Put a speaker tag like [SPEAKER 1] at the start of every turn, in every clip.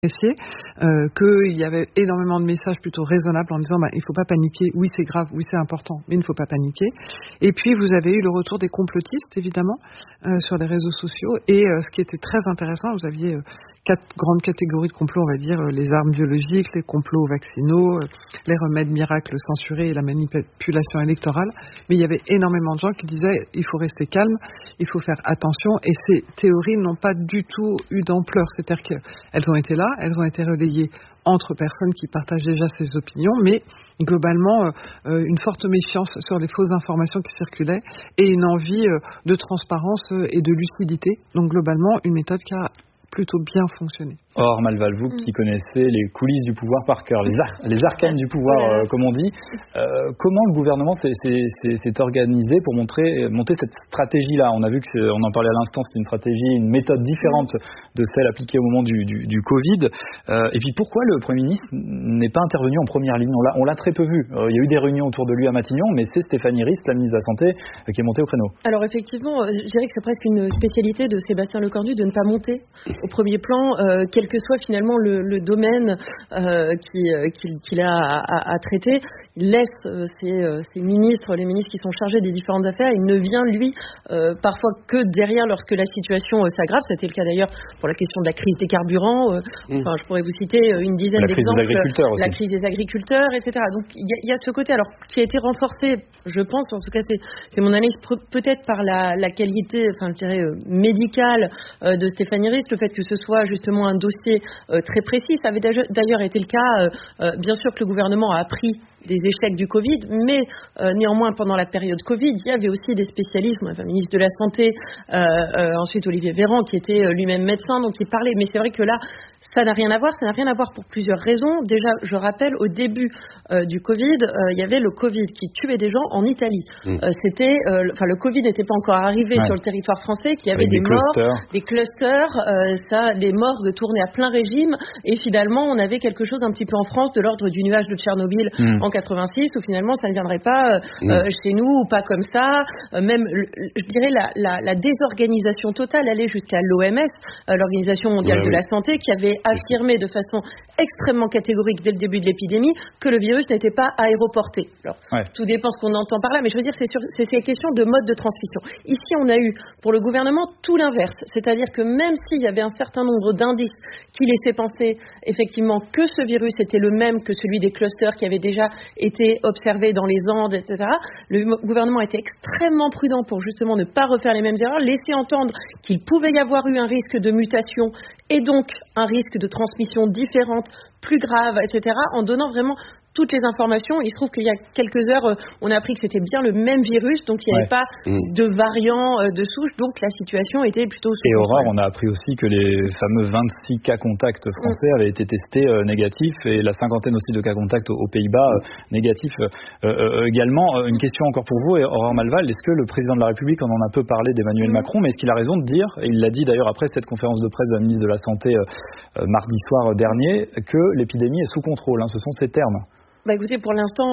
[SPEAKER 1] qu'il y avait énormément de messages plutôt raisonnables en disant il ne faut pas paniquer, oui c'est grave, oui c'est important, mais il ne faut pas paniquer. Et puis vous avez eu le retour des complotistes évidemment sur les réseaux sociaux et ce qui était très intéressant, vous aviez 4 grandes catégories de complots, on va dire, les armes biologiques, les complots vaccinaux, les remèdes miracles censurés et la manipulation électorale. Mais il y avait énormément de gens qui disaient il faut rester calme, il faut faire attention. Et ces théories n'ont pas du tout eu d'ampleur. C'est-à-dire qu'elles ont été là, elles ont été relayées entre personnes qui partagent déjà ces opinions, mais globalement une forte méfiance sur les fausses informations qui circulaient et une envie de transparence et de lucidité. Donc globalement, une méthode qui a plutôt bien fonctionné.
[SPEAKER 2] Or, Malval, vous qui connaissez les coulisses du pouvoir par cœur, les arcanes du pouvoir, comme on dit, comment le gouvernement s'est organisé pour monter cette stratégie-là? On a vu on en parlait à l'instant, c'est une stratégie, une méthode différente de celle appliquée au moment du Covid. Et puis pourquoi le Premier ministre n'est pas intervenu en première ligne? On l'a très peu vu. Il y a eu des réunions autour de lui à Matignon, mais c'est Stéphanie Rist, la ministre de la Santé, qui est montée au créneau.
[SPEAKER 3] Alors effectivement, je dirais que c'est presque une spécialité de Sébastien Lecornu de ne pas monter au premier plan, quel que soit finalement le domaine qu'il a à traiter. Il laisse ses ministres, les ministres qui sont chargés des différentes affaires. Il ne vient, lui, parfois que derrière lorsque la situation s'aggrave. C'était le cas d'ailleurs pour la question de la crise des carburants. Enfin, je pourrais vous citer une dizaine d'exemples. La crise des agriculteurs, etc. Donc il y a ce côté alors qui a été renforcé, je pense, en tout cas c'est mon analyse, peut-être par la qualité, enfin je dirais médicale de Stéphanie Rist, le fait que ce soit justement un dossier très précis. Ça avait d'ailleurs été le cas, bien sûr que le gouvernement a appris des échecs du Covid, mais néanmoins pendant la période Covid, il y avait aussi des spécialistes, le ministre de la Santé, ensuite Olivier Véran qui était lui-même médecin, donc il parlait, mais c'est vrai que là ça n'a rien à voir pour plusieurs raisons. Déjà, je rappelle, au début du Covid, il y avait le Covid qui tuait des gens en Italie. Le Covid n'était pas encore arrivé sur le territoire français, qu'il y avait des morts, des clusters, les morgues tournaient à plein régime, et finalement on avait quelque chose un petit peu en France de l'ordre du nuage de Tchernobyl en 86, où finalement ça ne viendrait pas chez nous, ou pas comme ça. Même, je dirais, la désorganisation totale allait jusqu'à l'OMS, l'Organisation mondiale de la santé, qui avait affirmé de façon extrêmement catégorique dès le début de l'épidémie que le virus n'était pas aéroporté. Alors, tout dépend ce qu'on entend par là, mais je veux dire, c'est ces questions de mode de transmission. Ici, on a eu, pour le gouvernement, tout l'inverse. C'est-à-dire que même s'il y avait un certain nombre d'indices qui laissaient penser, effectivement, que ce virus était le même que celui des clusters qui avaient déjà été observés dans les Andes, etc., le gouvernement était extrêmement prudent pour justement ne pas refaire les mêmes erreurs, laisser entendre qu'il pouvait y avoir eu un risque de mutation et donc un risque de transmission différente, plus grave, etc., en donnant vraiment toutes les informations. Il se trouve qu'il y a quelques heures, on a appris que c'était bien le même virus, donc il n'y avait pas de variant de souche, donc la situation était plutôt sous contrôle.
[SPEAKER 2] Et Aurore, on a appris aussi que les fameux 26 cas contacts français avaient été testés négatifs, et la cinquantaine aussi de cas contacts aux Pays-Bas négatifs également. Une question encore pour vous, Aurore Malval, est-ce que le président de la République, on en a peu parlé d'Emmanuel Macron, mais est-ce qu'il a raison de dire, et il l'a dit d'ailleurs après cette conférence de presse de la ministre de la Santé mardi soir dernier, que l'épidémie est sous contrôle, ce sont ces termes?
[SPEAKER 3] Écoutez, pour l'instant,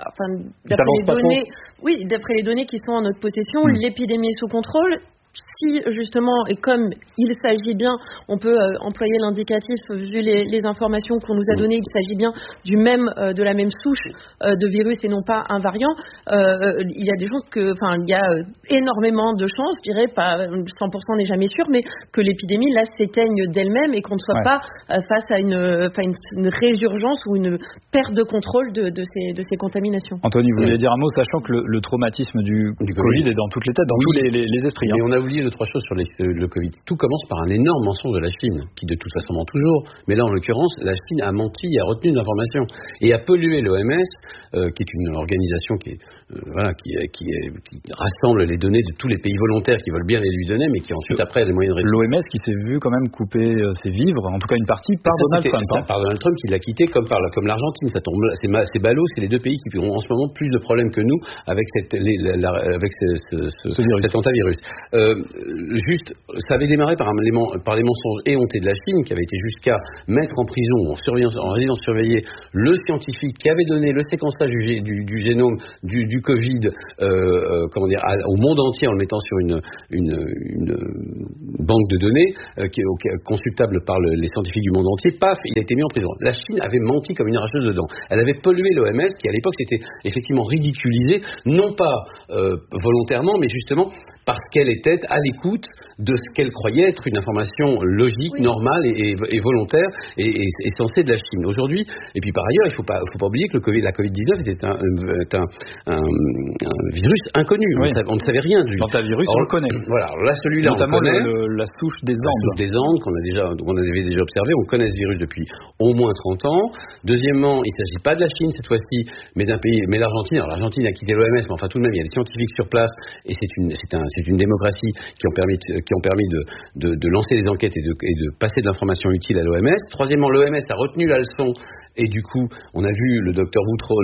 [SPEAKER 3] d'après les données qui sont en notre possession, l'épidémie est sous contrôle. Si justement, et comme il s'agit bien, on peut employer l'indicatif vu les informations qu'on nous a données, il s'agit bien de la même souche de virus et non pas un variant, il y a des gens il y a énormément de chances, je dirais pas 100% n'est jamais sûr, mais que l'épidémie là s'éteigne d'elle-même et qu'on ne soit pas face à une résurgence ou une perte de contrôle de ces contaminations.
[SPEAKER 2] Anthony, vous voulez dire un mot, sachant que le traumatisme du Covid est dans toutes les têtes, dans tous les esprits.
[SPEAKER 4] Mais on a oublié 2-3 choses sur le Covid. Tout commence par un énorme mensonge de la Chine, qui de toute façon ment toujours, mais là en l'occurrence, la Chine a menti, a retenu une information et a pollué l'OMS, qui est une organisation qui rassemble les données de tous les pays volontaires qui veulent bien les lui donner, mais qui ensuite après a des moyens de réduire.
[SPEAKER 2] L'OMS qui s'est vu quand même couper ses vivres, en tout cas une partie, par Donald Trump.
[SPEAKER 4] Par Donald Trump qui l'a quitté comme l'Argentine. Ça tombe, c'est ballot, c'est les deux pays qui ont en ce moment plus de problèmes que nous avec cet hantavirus. juste, ça avait démarré par les mensonges éhontés de la Chine, qui avait été jusqu'à mettre en prison, en résidence surveillée, le scientifique qui avait donné le séquençage du génome du Covid, au monde entier, en le mettant sur une banque de données consultable par les scientifiques du monde entier. Paf, il a été mis en prison. La Chine avait menti comme une arracheuse de dents. Elle avait pollué l'OMS, qui à l'époque s'était effectivement ridiculisée, non pas volontairement, mais justement parce qu'elle était à l'écoute de ce qu'elle croyait être une information logique, normale et volontaire et censée de la Chine. Aujourd'hui, et puis par ailleurs, il faut pas oublier que la Covid-19 était un virus inconnu. Oui. On ne savait rien de lui.
[SPEAKER 2] Quant à virus, on le connaît.
[SPEAKER 4] Voilà, là celui-là,
[SPEAKER 2] notamment
[SPEAKER 4] on le connaît.
[SPEAKER 2] La souche des Andes.
[SPEAKER 4] La souche des Andes qu'on avait déjà observé. On connaît ce virus depuis au moins 30 ans. Deuxièmement, il ne s'agit pas de la Chine cette fois-ci, mais d'un pays, mais l'Argentine. Alors l'Argentine a quitté l'OMS, mais enfin tout de même, il y a des scientifiques sur place et c'est une démocratie qui ont permis de lancer des enquêtes et de passer de l'information utile à l'OMS. Troisièmement, l'OMS a retenu la leçon et du coup, on a vu le docteur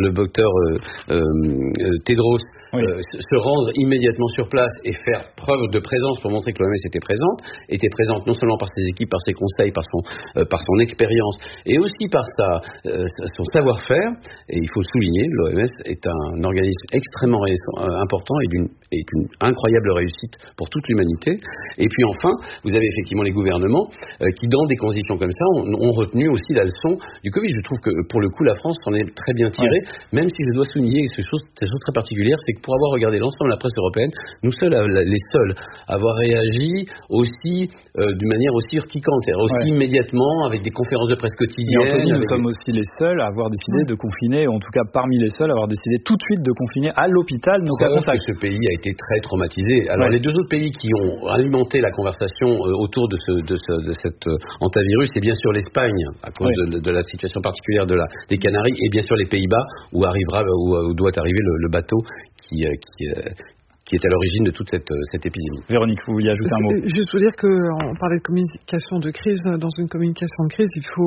[SPEAKER 4] Tedros se rendre immédiatement sur place et faire preuve de présence pour montrer que l'OMS était présente non seulement par ses équipes, par ses conseils, par son expérience et aussi par son savoir-faire. Et il faut souligner, l'OMS est un organisme extrêmement important et d'une incroyable réussite pour toute l'humanité. Et puis enfin, vous avez effectivement les gouvernements qui, dans des conditions comme ça, ont retenu aussi la leçon du Covid. Je trouve que pour le coup, la France s'en est très bien tirée, même si je dois souligner cette chose très particulière, c'est que pour avoir regardé l'ensemble de la presse européenne, nous seuls, les seuls à avoir réagi aussi d'une manière aussi urticante, c'est-à-dire aussi immédiatement avec des conférences de presse quotidiennes.
[SPEAKER 2] Et Anthony, nous sommes aussi les seuls à avoir décidé de confiner, en tout cas parmi les seuls à avoir décidé tout de suite de confiner à l'hôpital nos cas contacts.
[SPEAKER 4] Ce pays a été très traumatisé. Alors les deux autres pays qui ont alimenté la conversation autour de cet antivirus, c'est bien sûr l'Espagne à cause de la situation particulière des Canaries et bien sûr les Pays-Bas où doit arriver le bateau qui est à l'origine de toute cette épidémie.
[SPEAKER 2] Véronique, vous vouliez ajouter un mot?
[SPEAKER 1] Juste vous dire qu'on parlait de communication de crise. Dans une communication de crise,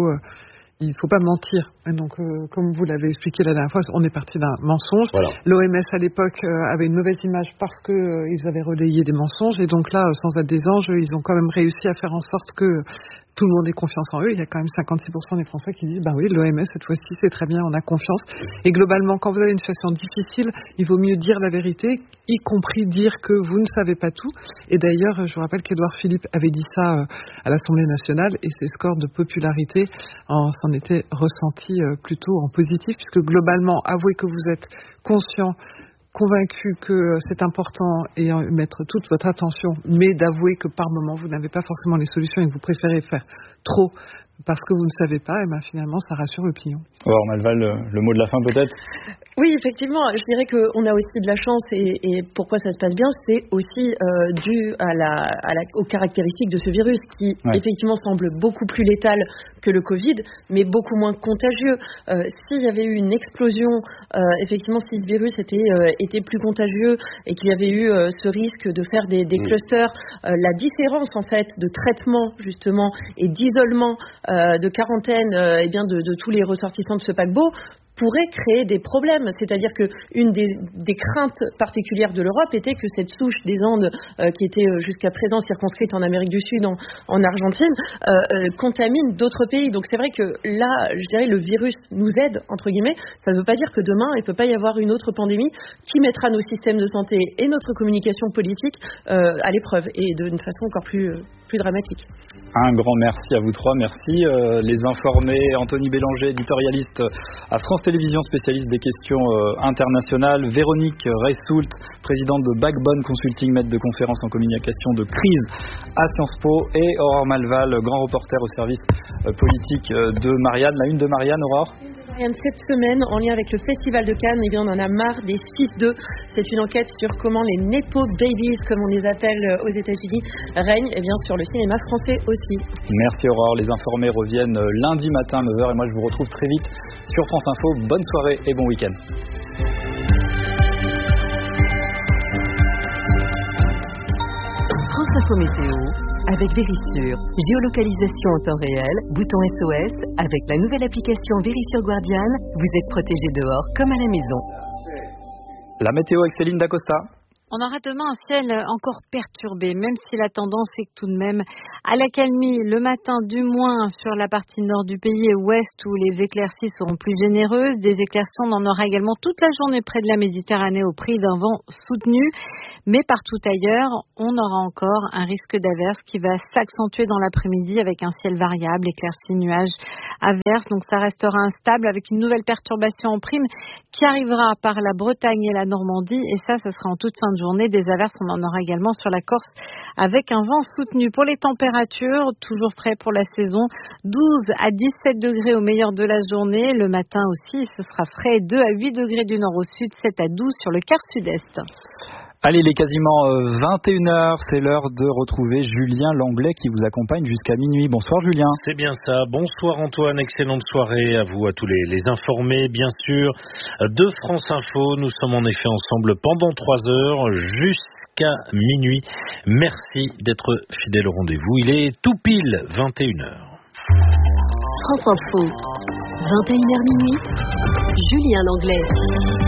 [SPEAKER 1] il faut pas mentir. Et donc, comme vous l'avez expliqué la dernière fois, on est parti d'un mensonge. Voilà. L'OMS à l'époque avait une mauvaise image parce que ils avaient relayé des mensonges. Et donc là, sans être des anges, ils ont quand même réussi à faire en sorte que tout le monde ait confiance en eux. Il y a quand même 56% des Français qui disent oui, l'OMS cette fois-ci c'est très bien, on a confiance. Et globalement, quand vous avez une situation difficile, il vaut mieux dire la vérité, y compris dire que vous ne savez pas tout. Et d'ailleurs, je vous rappelle qu'Édouard Philippe avait dit ça à l'Assemblée nationale et ses scores de popularité s'en étaient ressentis plutôt en positif, puisque globalement, avouez que vous êtes conscient, convaincu que c'est important et mettre toute votre attention, mais d'avouer que par moment vous n'avez pas forcément les solutions et que vous préférez faire trop parce que vous ne savez pas, et finalement ça rassure l'opinion.
[SPEAKER 2] Alors Malval, le mot de la fin peut-être?
[SPEAKER 3] Oui, effectivement, je dirais qu'on a aussi de la chance et pourquoi ça se passe bien, c'est aussi dû aux caractéristiques de ce virus qui effectivement semble beaucoup plus létal que le Covid, mais beaucoup moins contagieux. S'il y avait eu une explosion, effectivement, si le virus était plus contagieux et qu'il y avait eu ce risque de faire des clusters, la différence en fait de traitement justement et d'isolement, de quarantaine, de tous les ressortissants de ce paquebot pourrait créer des problèmes. C'est-à-dire qu'une des craintes particulières de l'Europe était que cette souche des Andes, qui était jusqu'à présent circonscrite en Amérique du Sud, en Argentine, contamine d'autres pays. Donc c'est vrai que là, je dirais, le virus nous aide, entre guillemets. Ça ne veut pas dire que demain, il ne peut pas y avoir une autre pandémie qui mettra nos systèmes de santé et notre communication politique à l'épreuve, et d'une façon encore plus dramatique.
[SPEAKER 2] Un grand merci à vous trois. Merci les informés. Anthony Bélanger, éditorialiste à France Télévisions, spécialiste des questions internationales. Véronique Reissoult, présidente de Backbone Consulting, maître de conférences en communication de crise à Sciences Po. Et Aurore Malval, grand reporter au service politique de Marianne. La une de Marianne, Aurore?
[SPEAKER 3] Cette semaine, en lien avec le Festival de Cannes, on en a marre des 6-2. C'est une enquête sur comment les Nepo Babies, comme on les appelle aux États-Unis, règnent sur le cinéma français aussi.
[SPEAKER 2] Merci Aurore. Les informés reviennent lundi matin à 9h et moi je vous retrouve très vite sur France Info. Bonne soirée et bon week-end.
[SPEAKER 5] France Info Météo avec Vérissure. Géolocalisation en temps réel, bouton SOS. Avec la nouvelle application Vérissure Guardian, vous êtes protégé dehors comme à la maison.
[SPEAKER 2] La météo avec Céline Dacosta.
[SPEAKER 6] On aura demain un ciel encore perturbé, même si la tendance est tout de même à l'accalmie. Le matin, du moins, sur la partie nord du pays et ouest, où les éclaircies seront plus généreuses. Des éclaircies, on en aura également toute la journée près de la Méditerranée au prix d'un vent soutenu. Mais partout ailleurs, on aura encore un risque d'averse qui va s'accentuer dans l'après-midi avec un ciel variable, éclaircies, nuages, averses. Donc ça restera instable avec une nouvelle perturbation en prime qui arrivera par la Bretagne et la Normandie. Et ça sera en toute fin de journée. Des averses, on en aura également sur la Corse avec un vent soutenu. Pour les températures, toujours prêt pour la saison, 12 à 17 degrés au meilleur de la journée. Le matin aussi, ce sera frais, 2 à 8 degrés du nord au sud, 7 à 12 sur le quart sud-est.
[SPEAKER 2] Allez, il est quasiment 21h, c'est l'heure de retrouver Julien Langlais qui vous accompagne jusqu'à minuit. Bonsoir Julien.
[SPEAKER 7] C'est bien ça. Bonsoir Antoine, excellente soirée à vous, à tous les informés, bien sûr, de France Info. Nous sommes en effet ensemble pendant 3 heures, jusqu'à minuit. Merci d'être fidèle au rendez-vous. Il est tout pile 21h.
[SPEAKER 5] France Info, 21h minuit, Julien Langlais.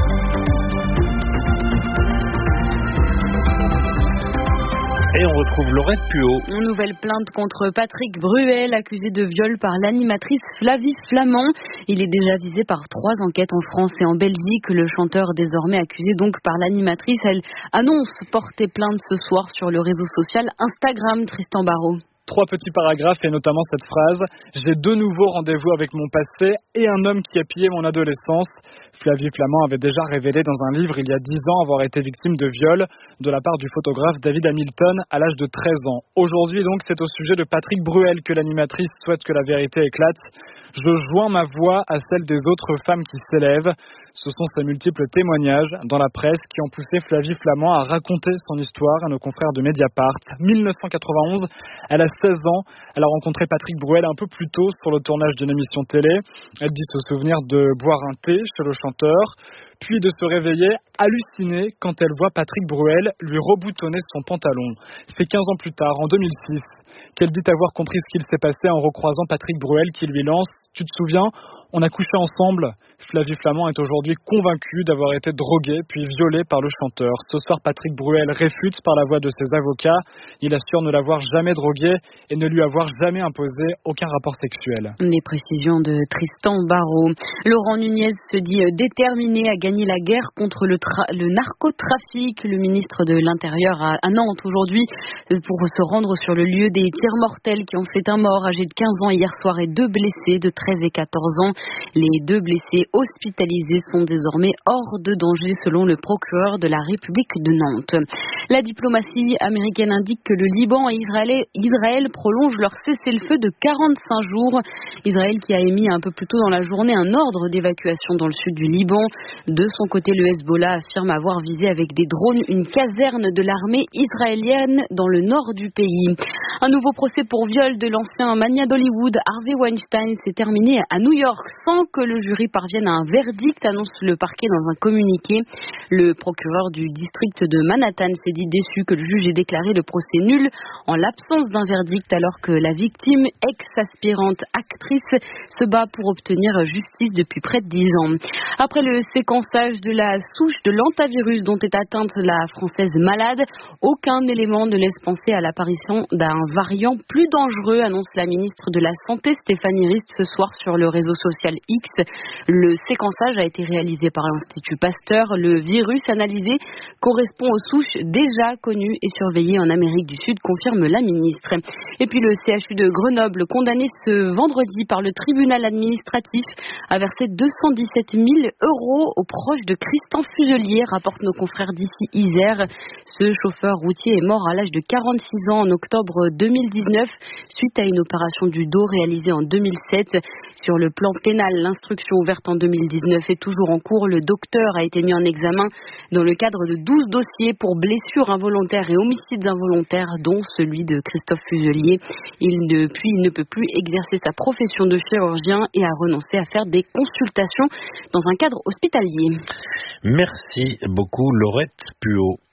[SPEAKER 7] Et on retrouve Laurette Puot.
[SPEAKER 3] Une nouvelle plainte contre Patrick Bruel, accusé de viol par l'animatrice Flavie Flament. Il est déjà visé par 3 enquêtes en France et en Belgique. Le chanteur, désormais accusé donc par l'animatrice, elle annonce porter plainte ce soir sur le réseau social Instagram. Tristan Barraud.
[SPEAKER 8] 3 petits paragraphes et notamment cette phrase « J'ai de nouveaux rendez-vous avec mon passé et un homme qui a pillé mon adolescence ». Flavie Flament avait déjà révélé dans un livre il y a 10 ans avoir été victime de viol de la part du photographe David Hamilton à l'âge de 13 ans. Aujourd'hui donc, c'est au sujet de Patrick Bruel que l'animatrice souhaite que la vérité éclate. Je joins ma voix à celle des autres femmes qui s'élèvent. Ce sont ces multiples témoignages dans la presse qui ont poussé Flavie Flament à raconter son histoire à nos confrères de Mediapart. 1991, elle a 16 ans. Elle a rencontré Patrick Bruel un peu plus tôt sur le tournage d'une émission télé. Elle dit se souvenir de boire un thé chez le chanteur, puis de se réveiller hallucinée quand elle voit Patrick Bruel lui reboutonner son pantalon. C'est 15 ans plus tard, en 2006, qu'elle dit avoir compris ce qu'il s'est passé en recroisant Patrick Bruel qui lui lance « Tu te souviens ? On a couché ensemble ». Flavie Flament est aujourd'hui convaincue d'avoir été droguée puis violée par le chanteur. Ce soir, Patrick Bruel réfute par la voix de ses avocats. Il assure ne l'avoir jamais droguée et ne lui avoir jamais imposé aucun rapport sexuel.
[SPEAKER 3] Les précisions de Tristan Barraud. Laurent Nunez se dit déterminé à gagner la guerre contre le narcotrafic. Le ministre de l'Intérieur à Nantes aujourd'hui pour se rendre sur le lieu des tirs mortels qui ont fait un mort âgé de 15 ans hier soir et 2 blessés de 13 et 14 ans. Les 2 blessés hospitalisés sont désormais hors de danger selon le procureur de la République de Nantes. La diplomatie américaine indique que le Liban et Israël prolongent leur cessez-le-feu de 45 jours. Israël qui a émis un peu plus tôt dans la journée un ordre d'évacuation dans le sud du Liban. De son côté, le Hezbollah affirme avoir visé avec des drones une caserne de l'armée israélienne dans le nord du pays. Un nouveau procès pour viol de l'ancien magnat d'Hollywood, Harvey Weinstein, s'est terminé à New York sans que le jury parvienne à un verdict, annonce le parquet dans un communiqué. Le procureur du district de Manhattan s'est dit déçu que le juge ait déclaré le procès nul en l'absence d'un verdict alors que la victime, ex-aspirante actrice, se bat pour obtenir justice depuis près de 10 ans. Après le séquençage de la souche de l'hantavirus dont est atteinte la Française malade, aucun élément ne laisse penser à l'apparition d'un variant plus dangereux, annonce la ministre de la Santé Stéphanie Rist ce soir sur le réseau social X. Le séquençage a été réalisé par l'Institut Pasteur. Le virus analysé correspond aux souches déjà connues et surveillées en Amérique du Sud, confirme la ministre. Et puis le CHU de Grenoble, condamné ce vendredi par le tribunal administratif, a versé 217 000 € aux proches de Christian Fuselier, rapportent nos confrères d'ici Isère. Ce chauffeur routier est mort à l'âge de 46 ans en octobre 2019 suite à une opération du dos réalisée en 2007. Sur le plan pénal, l'instruction ouverte en 2019 est toujours en cours. Le docteur a été mis en examen dans le cadre de 12 dossiers pour blessures involontaires et homicides involontaires, dont celui de Christophe Fuselier. Il ne peut plus exercer sa profession de chirurgien et a renoncé à faire des consultations dans un cadre hospitalier.
[SPEAKER 7] Merci beaucoup Laurette Puot.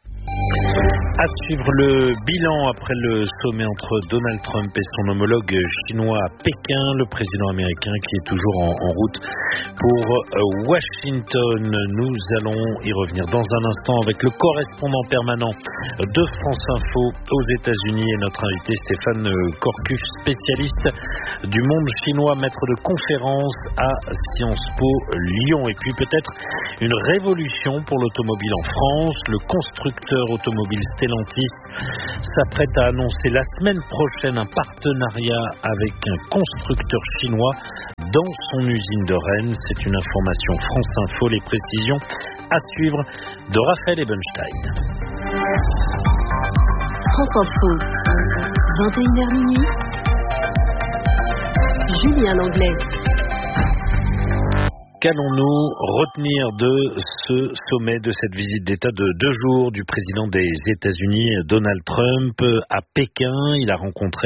[SPEAKER 7] À suivre le bilan après le sommet entre Donald Trump et son homologue chinois à Pékin, le président américain qui est toujours en route pour Washington. Nous allons y revenir dans un instant avec le correspondant permanent de France Info aux États-Unis et notre invité Stéphane Corcuf, spécialiste du monde chinois, maître de conférence à Sciences Po Lyon. Et puis peut-être une révolution pour l'automobile en France. Le constructeur automobile Stellantis s'apprête à annoncer la semaine prochaine un partenariat avec un constructeur chinois dans son usine de Rennes. C'est une information France Info. Les précisions à suivre de Raphaël Ebenstein.
[SPEAKER 5] France Info, 21h minuit. Julien Langlais.
[SPEAKER 7] Qu'allons-nous retenir de ce sommet, de cette visite d'État de 2 jours du président des États-Unis, Donald Trump, à Pékin? Il a rencontré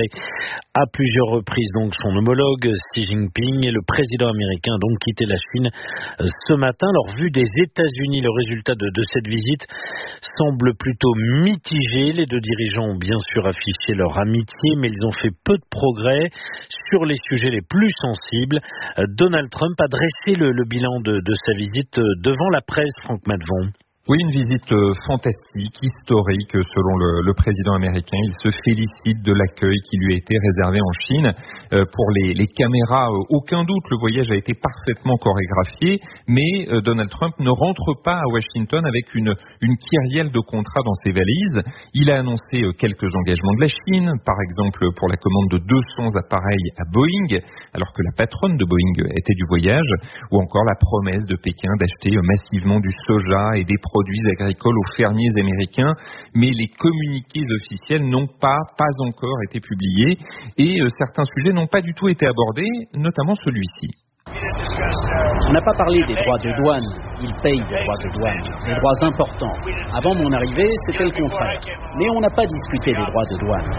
[SPEAKER 7] à plusieurs reprises donc son homologue Xi Jinping, et le président américain a donc quitté la Chine ce matin. Alors, vu des États-Unis, le résultat de cette visite semble plutôt mitigé. Les 2 dirigeants ont bien sûr affiché leur amitié, mais ils ont fait peu de progrès sur les sujets les plus sensibles. Donald Trump a dressé le bilan de sa visite devant la presse, Franck Matvon.
[SPEAKER 9] Oui, une visite fantastique, historique selon le président américain. Il se félicite de l'accueil qui lui a été réservé en Chine. Pour les caméras, aucun doute, le voyage a été parfaitement chorégraphié, mais Donald Trump ne rentre pas à Washington avec une kyrielle de contrats dans ses valises. Il a annoncé quelques engagements de la Chine, par exemple pour la commande de 200 appareils à Boeing, alors que la patronne de Boeing était du voyage, ou encore la promesse de Pékin d'acheter massivement du soja et des produits agricoles aux fermiers américains, mais les communiqués officiels n'ont pas encore été publiés et certains sujets n'ont pas du tout été abordés, notamment celui-ci.
[SPEAKER 10] On n'a pas parlé des droits de douane. Ils payent des droits de douane, des droits importants. Avant mon arrivée, c'était le contraire. Mais on n'a pas discuté des droits de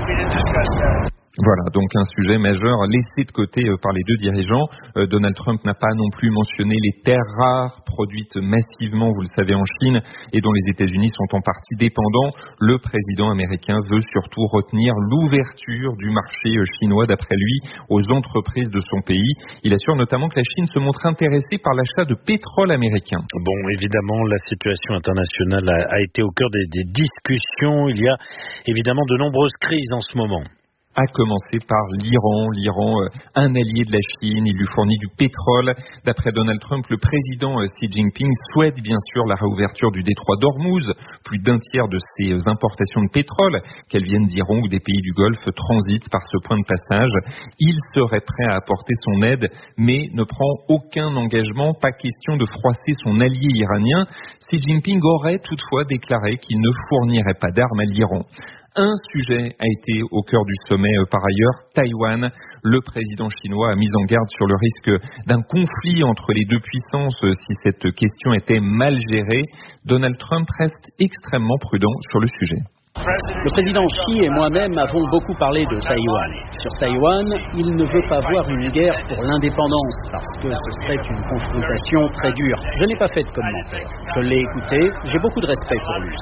[SPEAKER 10] douane.
[SPEAKER 9] Voilà, donc un sujet majeur laissé de côté par les 2 dirigeants. Donald Trump n'a pas non plus mentionné les terres rares produites massivement, vous le savez, en Chine et dont les États-Unis sont en partie dépendants. Le président américain veut surtout retenir l'ouverture du marché chinois, d'après lui, aux entreprises de son pays. Il assure notamment que la Chine se montre intéressée par l'achat de pétrole américain.
[SPEAKER 7] Bon, évidemment, la situation internationale a été au cœur des discussions. Il y a évidemment de nombreuses crises en ce moment.
[SPEAKER 9] À commencer par l'Iran, un allié de la Chine, il lui fournit du pétrole. D'après Donald Trump, le président Xi Jinping souhaite bien sûr la réouverture du détroit d'Ormuz. Plus d'1 tiers de ses importations de pétrole, qu'elles viennent d'Iran ou des pays du Golfe, transitent par ce point de passage. Il serait prêt à apporter son aide, mais ne prend aucun engagement, pas question de froisser son allié iranien. Xi Jinping aurait toutefois déclaré qu'il ne fournirait pas d'armes à l'Iran. Un sujet a été au cœur du sommet par ailleurs, Taïwan. Le président chinois a mis en garde sur le risque d'un conflit entre les 2 puissances si cette question était mal gérée. Donald Trump reste extrêmement prudent sur le sujet.
[SPEAKER 10] Le président Xi et moi-même avons beaucoup parlé de Taïwan. Sur Taïwan, il ne veut pas voir une guerre pour l'indépendance parce que ce serait une confrontation très dure. Je n'ai pas fait de commentaire. Je l'ai écouté, j'ai beaucoup de respect pour lui.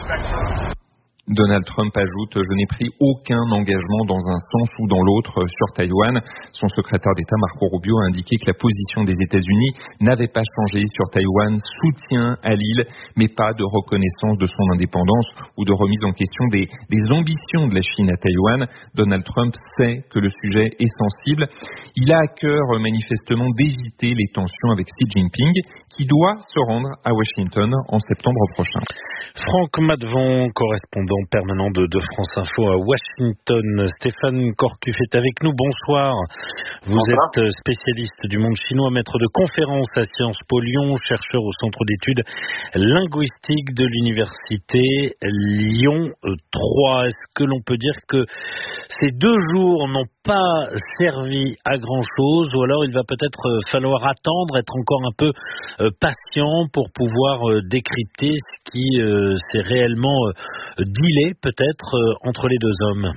[SPEAKER 9] Donald Trump ajoute « Je n'ai pris aucun engagement dans un sens ou dans l'autre sur Taïwan ». Son secrétaire d'État Marco Rubio a indiqué que la position des États-Unis n'avait pas changé sur Taïwan, soutien à l'île, mais pas de reconnaissance de son indépendance ou de remise en question des ambitions de la Chine à Taïwan. Donald Trump sait que le sujet est sensible. Il a à cœur manifestement d'éviter les tensions avec Xi Jinping, qui doit se rendre à Washington en septembre prochain.
[SPEAKER 7] Franck Matvon, correspondant permanent de France Info à Washington. Stéphane Corcuf est avec nous. Bonsoir. Vous êtes spécialiste du monde chinois, maître de conférence à Sciences Po Lyon, chercheur au Centre d'études linguistiques de l'Université Lyon 3. Est-ce que l'on peut dire que ces 2 jours n'ont pas servi à grand-chose, ou alors il va peut-être falloir attendre, être encore un peu patient pour pouvoir décrypter ce qui s'est réellement dealé peut-être entre les 2 hommes?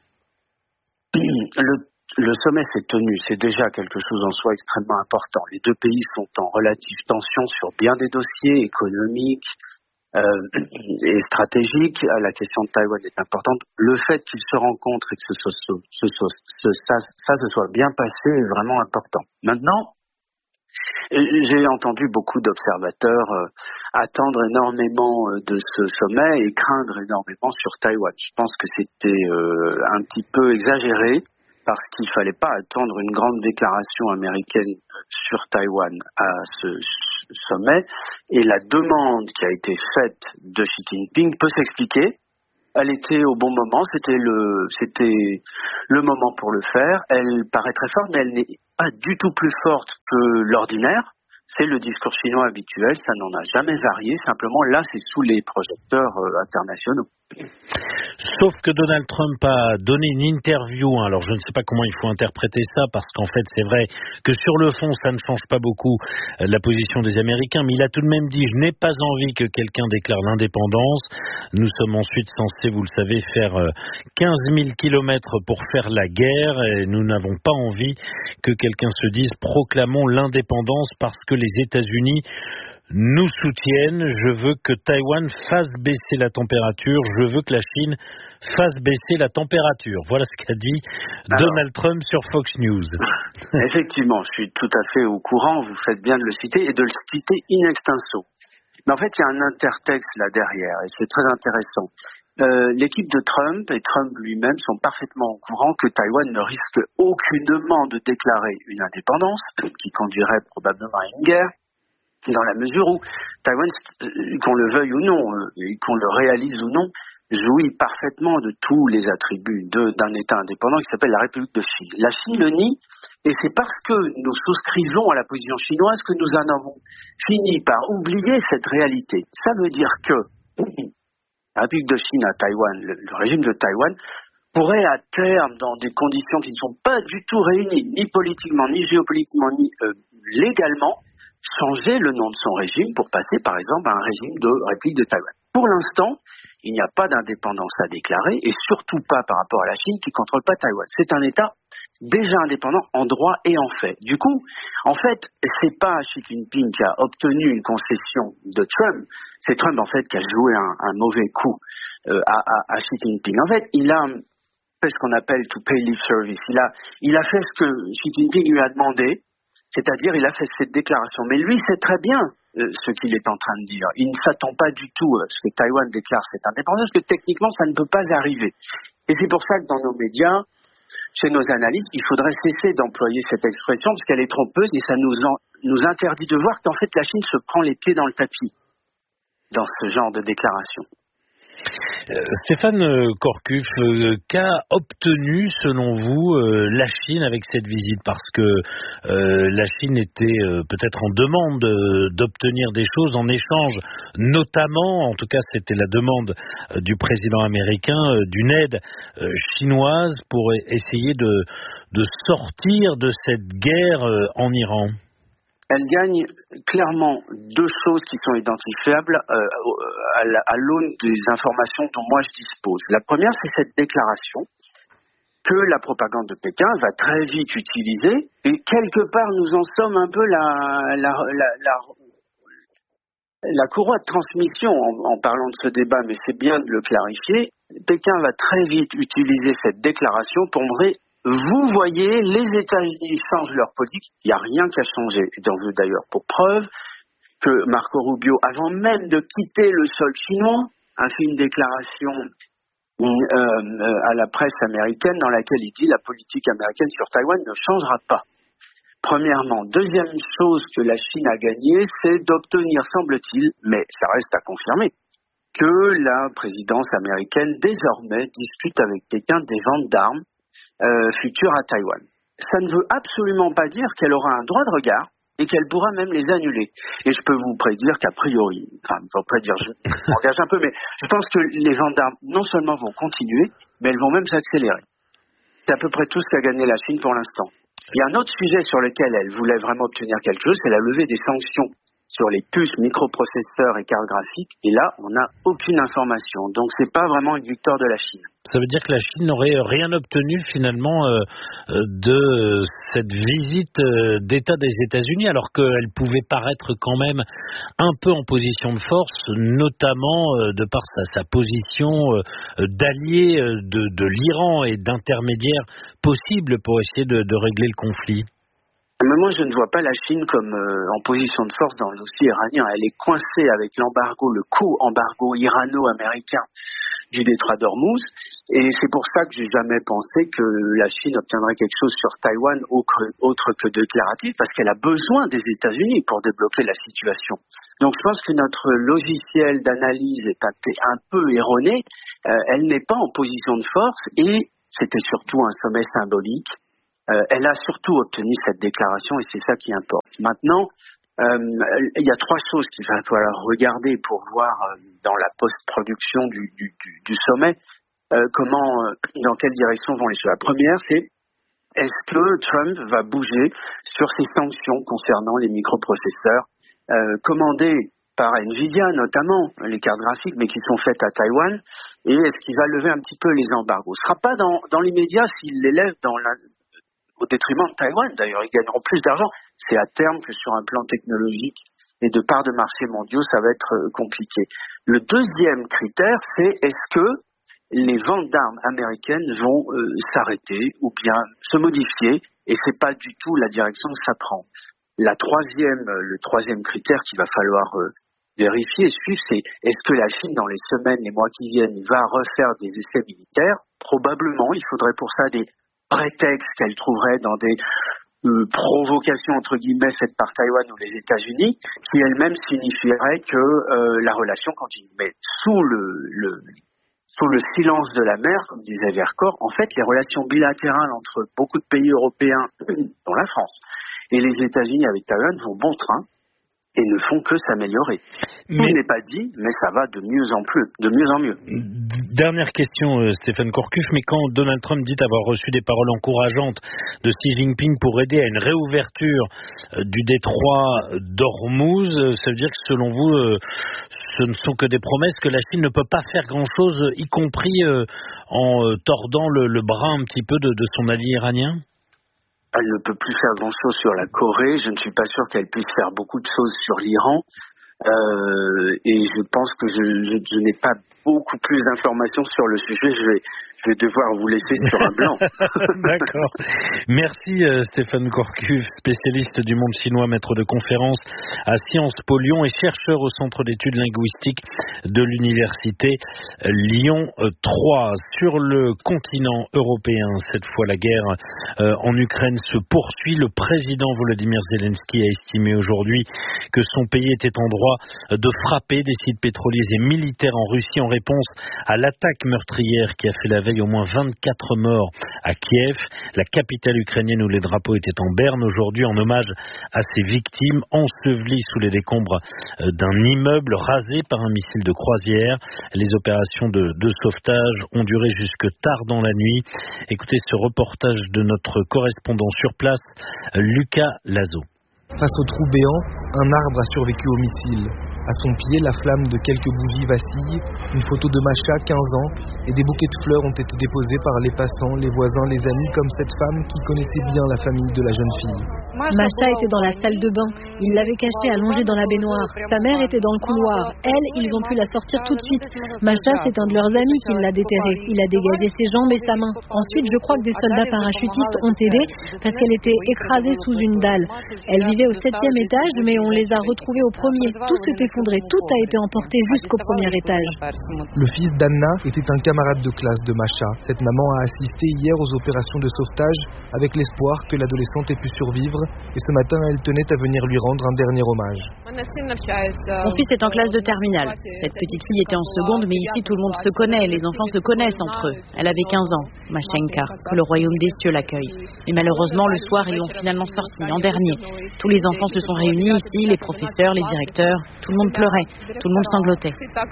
[SPEAKER 11] Le sommet s'est tenu, c'est déjà quelque chose en soi extrêmement important. Les 2 pays sont en relative tension sur bien des dossiers économiques, est stratégique. La question de Taïwan est importante. Le fait qu'ils se rencontrent et que ça se soit bien passé est vraiment important. Maintenant, j'ai entendu beaucoup d'observateurs attendre énormément de ce sommet et craindre énormément sur Taïwan. Je pense que c'était un petit peu exagéré parce qu'il fallait pas attendre une grande déclaration américaine sur Taïwan à ce sommet. Et la demande qui a été faite de Xi Jinping peut s'expliquer. Elle était au bon moment, c'était le moment pour le faire. Elle paraît très forte, mais elle n'est pas du tout plus forte que l'ordinaire. C'est le discours chinois habituel, ça n'en a jamais varié. Simplement, là, c'est sous les projecteurs internationaux.
[SPEAKER 7] Sauf que Donald Trump a donné une interview, alors je ne sais pas comment il faut interpréter ça, parce qu'en fait c'est vrai que sur le fond ça ne change pas beaucoup la position des Américains, mais il a tout de même dit « je n'ai pas envie que quelqu'un déclare l'indépendance ». Nous sommes ensuite censés, vous le savez, faire 15 000 kilomètres pour faire la guerre, et nous n'avons pas envie que quelqu'un se dise « proclamons l'indépendance parce que les États-Unis nous soutiennent, je veux que Taïwan fasse baisser la température, je veux que la Chine fasse baisser la température ». Voilà ce qu'a dit Donald Trump sur Fox News.
[SPEAKER 11] Effectivement, je suis tout à fait au courant, vous faites bien de le citer et de le citer in extenso. Mais en fait, il y a un intertexte là derrière et c'est très intéressant. L'équipe de Trump et Trump lui-même sont parfaitement au courant que Taïwan ne risque aucunement de déclarer une indépendance qui conduirait probablement à une guerre. Dans la mesure où Taïwan, qu'on le veuille ou non, et qu'on le réalise ou non, jouit parfaitement de tous les attributs d'un État indépendant qui s'appelle la République de Chine. La Chine le nie, et c'est parce que nous souscrivons à la position chinoise que nous en avons fini par oublier cette réalité. Ça veut dire que la République de Chine à Taïwan, le régime de Taïwan, pourrait à terme, dans des conditions qui ne sont pas du tout réunies, ni politiquement, ni géopolitiquement, ni légalement, changer le nom de son régime pour passer par exemple à un régime de République de Taïwan. Pour l'instant, il n'y a pas d'indépendance à déclarer et surtout pas par rapport à la Chine qui ne contrôle pas Taïwan. C'est un État déjà indépendant en droit et en fait. Du coup, en fait, c'est pas Xi Jinping qui a obtenu une concession de Trump, c'est Trump en fait qui a joué un mauvais coup à Xi Jinping. En fait, il a fait ce qu'on appelle to pay lip service. Il a fait ce que Xi Jinping lui a demandé. C'est-à-dire, il a fait cette déclaration. Mais lui sait très bien ce qu'il est en train de dire. Il ne s'attend pas du tout à ce que Taïwan déclare cette indépendance, parce que techniquement, ça ne peut pas arriver. Et c'est pour ça que dans nos médias, chez nos analystes, il faudrait cesser d'employer cette expression, parce qu'elle est trompeuse et ça nous interdit de voir qu'en fait, la Chine se prend les pieds dans le tapis dans ce genre de déclaration.
[SPEAKER 7] Stéphane Corcuff, qu'a obtenu selon vous la Chine avec cette visite? Parce que la Chine était peut-être en demande d'obtenir des choses en échange, notamment, en tout cas c'était la demande du président américain, d'une aide chinoise pour essayer de sortir de cette guerre en Iran.
[SPEAKER 11] Elle gagne clairement deux choses qui sont identifiables à l'aune des informations dont moi je dispose. La première, c'est cette déclaration que la propagande de Pékin va très vite utiliser, et quelque part nous en sommes un peu la courroie de transmission en parlant de ce débat, mais c'est bien de le clarifier. Pékin va très vite utiliser cette déclaration pour montrer: vous voyez, les États-Unis changent leur politique, il n'y a rien qui a changé. J'en veux d'ailleurs pour preuve que Marco Rubio, avant même de quitter le sol chinois, a fait une déclaration à la presse américaine dans laquelle il dit: la politique américaine sur Taïwan ne changera pas. Premièrement. Deuxième chose que la Chine a gagnée, c'est d'obtenir, semble-t-il, mais ça reste à confirmer, que la présidence américaine désormais discute avec Pékin des ventes d'armes futur à Taïwan. Ça ne veut absolument pas dire qu'elle aura un droit de regard et qu'elle pourra même les annuler. Et je peux vous prédire qu'a priori, je m'engage un peu, mais je pense que les ventes d'armes non seulement vont continuer, mais elles vont même s'accélérer. C'est à peu près tout ce qu'a gagné la Chine pour l'instant. Il y a un autre sujet sur lequel elle voulait vraiment obtenir quelque chose, c'est la levée des sanctions sur les puces, microprocesseurs et cartes graphiques. Et là, on n'a aucune information. Donc, c'est pas vraiment une victoire de la Chine.
[SPEAKER 7] Ça veut dire que la Chine n'aurait rien obtenu finalement de cette visite d'État des États-Unis, alors qu'elle pouvait paraître quand même un peu en position de force, notamment de par sa position d'allié de l'Iran et d'intermédiaire possible pour essayer de régler le conflit.
[SPEAKER 11] Mais moi, je ne vois pas la Chine comme en position de force dans le dossier iranien. Elle est coincée avec l'embargo, le co-embargo irano-américain du détroit d'Ormuz. Et c'est pour ça que j'ai jamais pensé que la Chine obtiendrait quelque chose sur Taïwan autre que déclaratif, parce qu'elle a besoin des États-Unis pour débloquer la situation. Donc je pense que notre logiciel d'analyse est un peu erroné. Elle n'est pas en position de force et c'était surtout un sommet symbolique. Elle a surtout obtenu cette déclaration et c'est ça qui importe. Maintenant, il y a trois choses qu'il va falloir regarder pour voir dans la post-production du sommet dans quelle direction vont les choses. La première, c'est est-ce que Trump va bouger sur ces sanctions concernant les microprocesseurs commandés par Nvidia notamment, les cartes graphiques, mais qui sont faites à Taïwan, et est-ce qu'il va lever un petit peu les embargos? Ce ne sera pas dans l'immédiat s'il les lève au détriment de Taïwan. D'ailleurs, ils gagneront plus d'argent. C'est à terme que sur un plan technologique et de parts de marché mondiaux, ça va être compliqué. Le deuxième critère, c'est est-ce que les ventes d'armes américaines vont s'arrêter ou bien se modifier, et c'est pas du tout la direction que ça prend. Le troisième critère qu'il va falloir vérifier et suivre, c'est est-ce que la Chine, dans les semaines, les mois qui viennent, va refaire des essais militaires? Probablement, il faudrait pour ça des prétextes qu'elle trouverait dans des provocations entre guillemets faites par Taïwan ou les États-Unis, qui elles-mêmes signifieraient que la relation continue. Mais sous le silence de la mer, comme disait Vercors, en fait, les relations bilatérales entre beaucoup de pays européens, dont la France, et les États-Unis avec Taïwan vont bon train et ne font que s'améliorer. Tout n'est pas dit, mais ça va de mieux en mieux.
[SPEAKER 7] Dernière question, Stéphane Corcuf, mais quand Donald Trump dit avoir reçu des paroles encourageantes de Xi Jinping pour aider à une réouverture du détroit d'Ormuz, ça veut dire que selon vous, ce ne sont que des promesses, que la Chine ne peut pas faire grand-chose, y compris en tordant le bras un petit peu de son allié iranien?
[SPEAKER 11] Elle ne peut plus faire grand-chose sur la Corée. Je ne suis pas sûr qu'elle puisse faire beaucoup de choses sur l'Iran. Et je pense que je n'ai pas beaucoup plus d'informations sur le sujet. Je vais devoir vous laisser sur un blanc.
[SPEAKER 7] D'accord. Merci Stéphane Corcuf, spécialiste du monde chinois, maître de conférence à Sciences Po Lyon et chercheur au Centre d'études linguistiques de l'Université Lyon 3. Sur le continent européen, cette fois la guerre en Ukraine se poursuit. Le président Volodymyr Zelensky a estimé aujourd'hui que son pays était en droit de frapper des sites pétroliers et militaires en Russie en réponse à l'attaque meurtrière qui a fait la veille au moins 24 morts à Kiev, la capitale ukrainienne où les drapeaux étaient en berne aujourd'hui en hommage à ces victimes ensevelies sous les décombres d'un immeuble rasé par un missile de croisière. Les opérations de sauvetage ont duré jusque tard dans la nuit. Écoutez ce reportage de notre correspondant sur place, Lucas Lazo.
[SPEAKER 12] Face au trou béant, un arbre a survécu au missile. À son pied, la flamme de quelques bougies vacille, une photo de Masha, 15 ans, et des bouquets de fleurs ont été déposés par les passants, les voisins, les amis, comme cette femme qui connaissait bien la famille de la jeune fille.
[SPEAKER 3] Masha était dans la salle de bain. Il l'avait cachée allongée dans la baignoire. Sa mère était dans le couloir. Elle, ils ont pu la sortir tout de suite. Masha, c'est un de leurs amis qui l'a déterrée. Il a dégagé ses jambes et sa main. Ensuite, je crois que des soldats parachutistes ont aidé parce qu'elle était écrasée sous une dalle. Elle vivait au 7e étage, mais on les a retrouvés au premier. Tout s'est effondré. Tout a été emporté jusqu'au premier étage.
[SPEAKER 12] Le fils d'Anna était un camarade de classe de Masha. Cette maman a assisté hier aux opérations de sauvetage avec l'espoir que l'adolescente ait pu survivre. Et ce matin, elle tenait à venir lui rendre un dernier hommage.
[SPEAKER 13] Mon fils est en classe de terminale. Cette petite fille était en seconde, mais ici tout le monde se connaît. Les enfants se connaissent entre eux. Elle avait 15 ans, Mashenka, que le royaume des cieux l'accueille. Et malheureusement, le soir, ils l'ont finalement sortie, en dernier. Tous les enfants se sont réunis ici, les professeurs, les directeurs. Tout le monde pleurait, tout le monde sanglotait.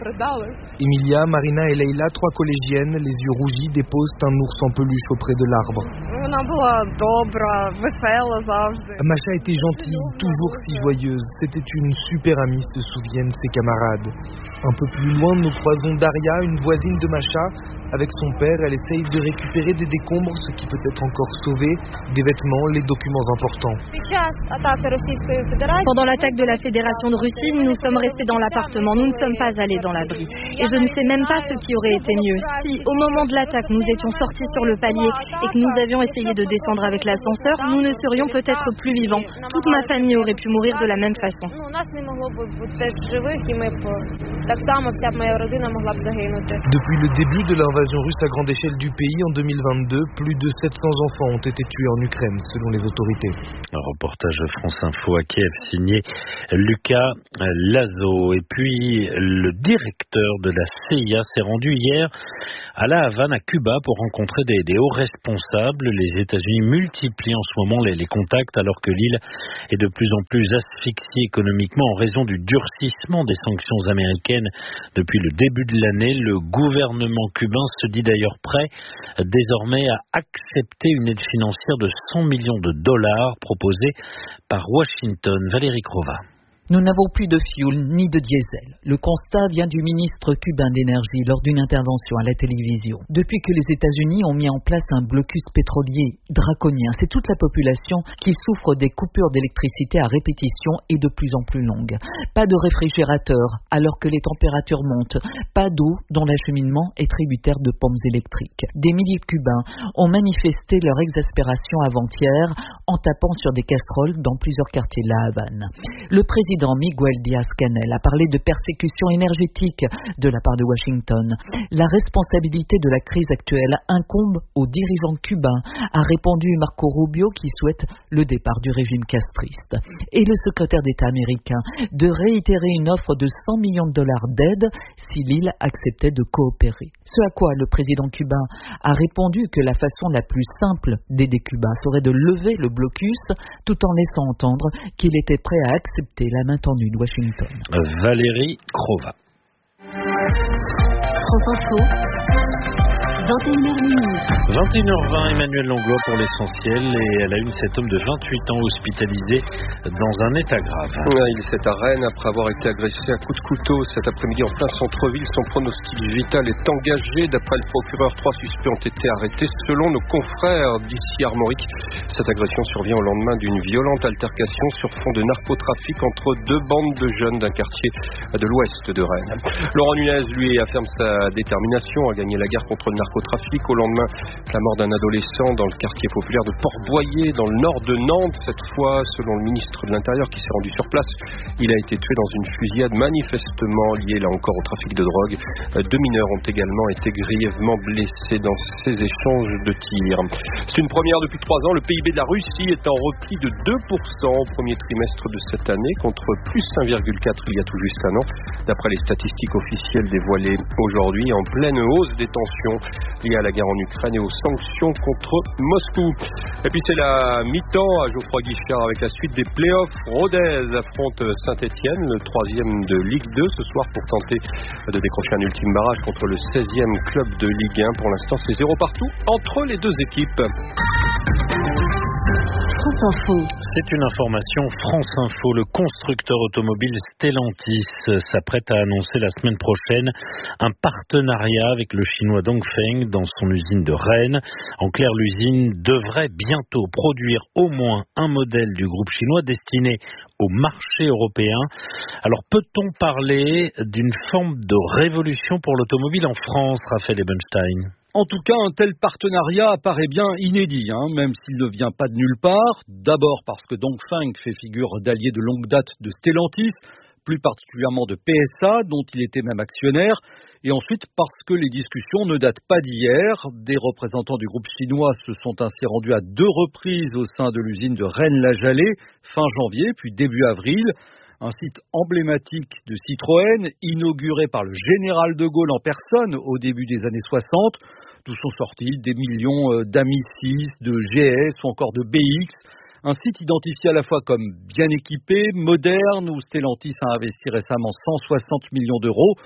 [SPEAKER 12] Emilia, Marina et Leila, 3 collégiennes, les yeux rougis, déposent un ours en peluche auprès de l'arbre. Masha était gentille, toujours si joyeuse. C'était une super amie, se souviennent ses camarades. Un peu plus loin, nous croisons Daria, une voisine de Masha. Avec son père, elle essaye de récupérer des décombres, ce qui peut être encore sauvé, des vêtements, les documents importants.
[SPEAKER 14] Pendant l'attaque de la Fédération de Russie, nous sommes restés dans l'appartement, nous ne sommes pas allés dans l'abri. Et je ne sais même pas ce qui aurait été mieux. Si, au moment de l'attaque, nous étions sortis sur le palier et que nous avions essayé de descendre avec l'ascenseur, nous ne serions peut-être plus vivants. Toute ma famille aurait pu mourir de la même façon.
[SPEAKER 12] Depuis le début de l'invasion russe à grande échelle du pays en 2022, plus de 700 enfants ont été tués en Ukraine, selon les autorités.
[SPEAKER 7] Un reportage de France Info à Kiev signé Lucas Lazo. Et puis, le directeur de la CIA s'est rendu hier à La Havane, à Cuba, pour rencontrer des hauts responsables. Les États-Unis multiplient en ce moment les contacts, alors que l'île est de plus en plus asphyxiée économiquement en raison du durcissement des sanctions américaines depuis le début de l'année. Le gouvernement cubain se dit d'ailleurs prêt désormais à accepter une aide financière de 100 millions de dollars proposée par Washington. Valérie Crova.
[SPEAKER 15] Nous n'avons plus de fioul ni de diesel. Le constat vient du ministre cubain d'énergie lors d'une intervention à la télévision. Depuis que les États-Unis ont mis en place un blocus pétrolier draconien, c'est toute la population qui souffre des coupures d'électricité à répétition et de plus en plus longues. Pas de réfrigérateur alors que les températures montent. Pas d'eau dont l'acheminement est tributaire de pompes électriques. Des milliers de Cubains ont manifesté leur exaspération avant-hier en tapant sur des casseroles dans plusieurs quartiers de La Havane. Le président Miguel Díaz-Canel a parlé de persécution énergétique de la part de Washington. La responsabilité de la crise actuelle incombe aux dirigeants cubains, a répondu Marco Rubio, qui souhaite le départ du régime castriste. Et le secrétaire d'État américain de réitérer une offre de 100 millions de dollars d'aide si l'île acceptait de coopérer. Ce à quoi le président cubain a répondu que la façon la plus simple d'aider Cuba serait de lever le blocus tout en laissant entendre qu'il était prêt à accepter la main tendue de Washington.
[SPEAKER 7] Valérie Crova.
[SPEAKER 5] France Info,
[SPEAKER 7] 21h20, Emmanuel Langlois pour l'essentiel, et à la une, cet homme de 28 ans hospitalisé dans un état grave.
[SPEAKER 16] Il est à Rennes après avoir été agressé à coups de couteau cet après-midi en plein centre-ville. Son pronostic vital est engagé. D'après le procureur, 3 suspects ont été arrêtés. Selon nos confrères d'ici Armorique, cette agression survient au lendemain d'une violente altercation sur fond de narcotrafic entre 2 bandes de jeunes d'un quartier de l'ouest de Rennes. Laurent Nunez, lui, affirme sa détermination à gagner la guerre contre le narcotrafic au lendemain de la mort d'un adolescent dans le quartier populaire de Port-Boyer, dans le nord de Nantes. Cette fois, selon le ministre de l'Intérieur qui s'est rendu sur place, il a été tué dans une fusillade manifestement liée là encore au trafic de drogue. 2 mineurs ont également été grièvement blessés dans ces échanges de tirs. C'est une première depuis 3 ans. Le PIB de la Russie est en repli de 2% au premier trimestre de cette année, contre plus 1,4 il y a tout juste un an, d'après les statistiques officielles dévoilées aujourd'hui, en pleine hausse des tensions liées à la guerre en Ukraine et aux sanctions contre Moscou. Et puis c'est la mi-temps à Geoffroy Guichard avec la suite des playoffs. Rodez affronte Saint-Etienne, le 3e de Ligue 2 ce soir, pour tenter de décrocher un ultime barrage contre le 16e club de Ligue 1. Pour l'instant, c'est 0 partout entre les 2 équipes.
[SPEAKER 7] C'est une information France Info. Le constructeur automobile Stellantis s'apprête à annoncer la semaine prochaine un partenariat avec le chinois Dongfeng dans son usine de Rennes. En clair, l'usine devrait bientôt produire au moins un modèle du groupe chinois destiné au marché européen. Alors, peut-on parler d'une forme de révolution pour l'automobile en France, Raphaël Ebenstein ?
[SPEAKER 17] En tout cas, un tel partenariat apparaît bien inédit, même s'il ne vient pas de nulle part. D'abord parce que Dongfeng fait figure d'allié de longue date de Stellantis, plus particulièrement de PSA, dont il était même actionnaire. Et ensuite parce que les discussions ne datent pas d'hier. Des représentants du groupe chinois se sont ainsi rendus à 2 reprises au sein de l'usine de Rennes-la-Jalée, fin janvier, puis début avril. Un site emblématique de Citroën, inauguré par le général de Gaulle en personne au début des années 60, d'où sont sortis des millions d'Ami 6, de GS ou encore de BX. Un site identifié à la fois comme bien équipé, moderne, où Stellantis a investi récemment 160 millions d'euros,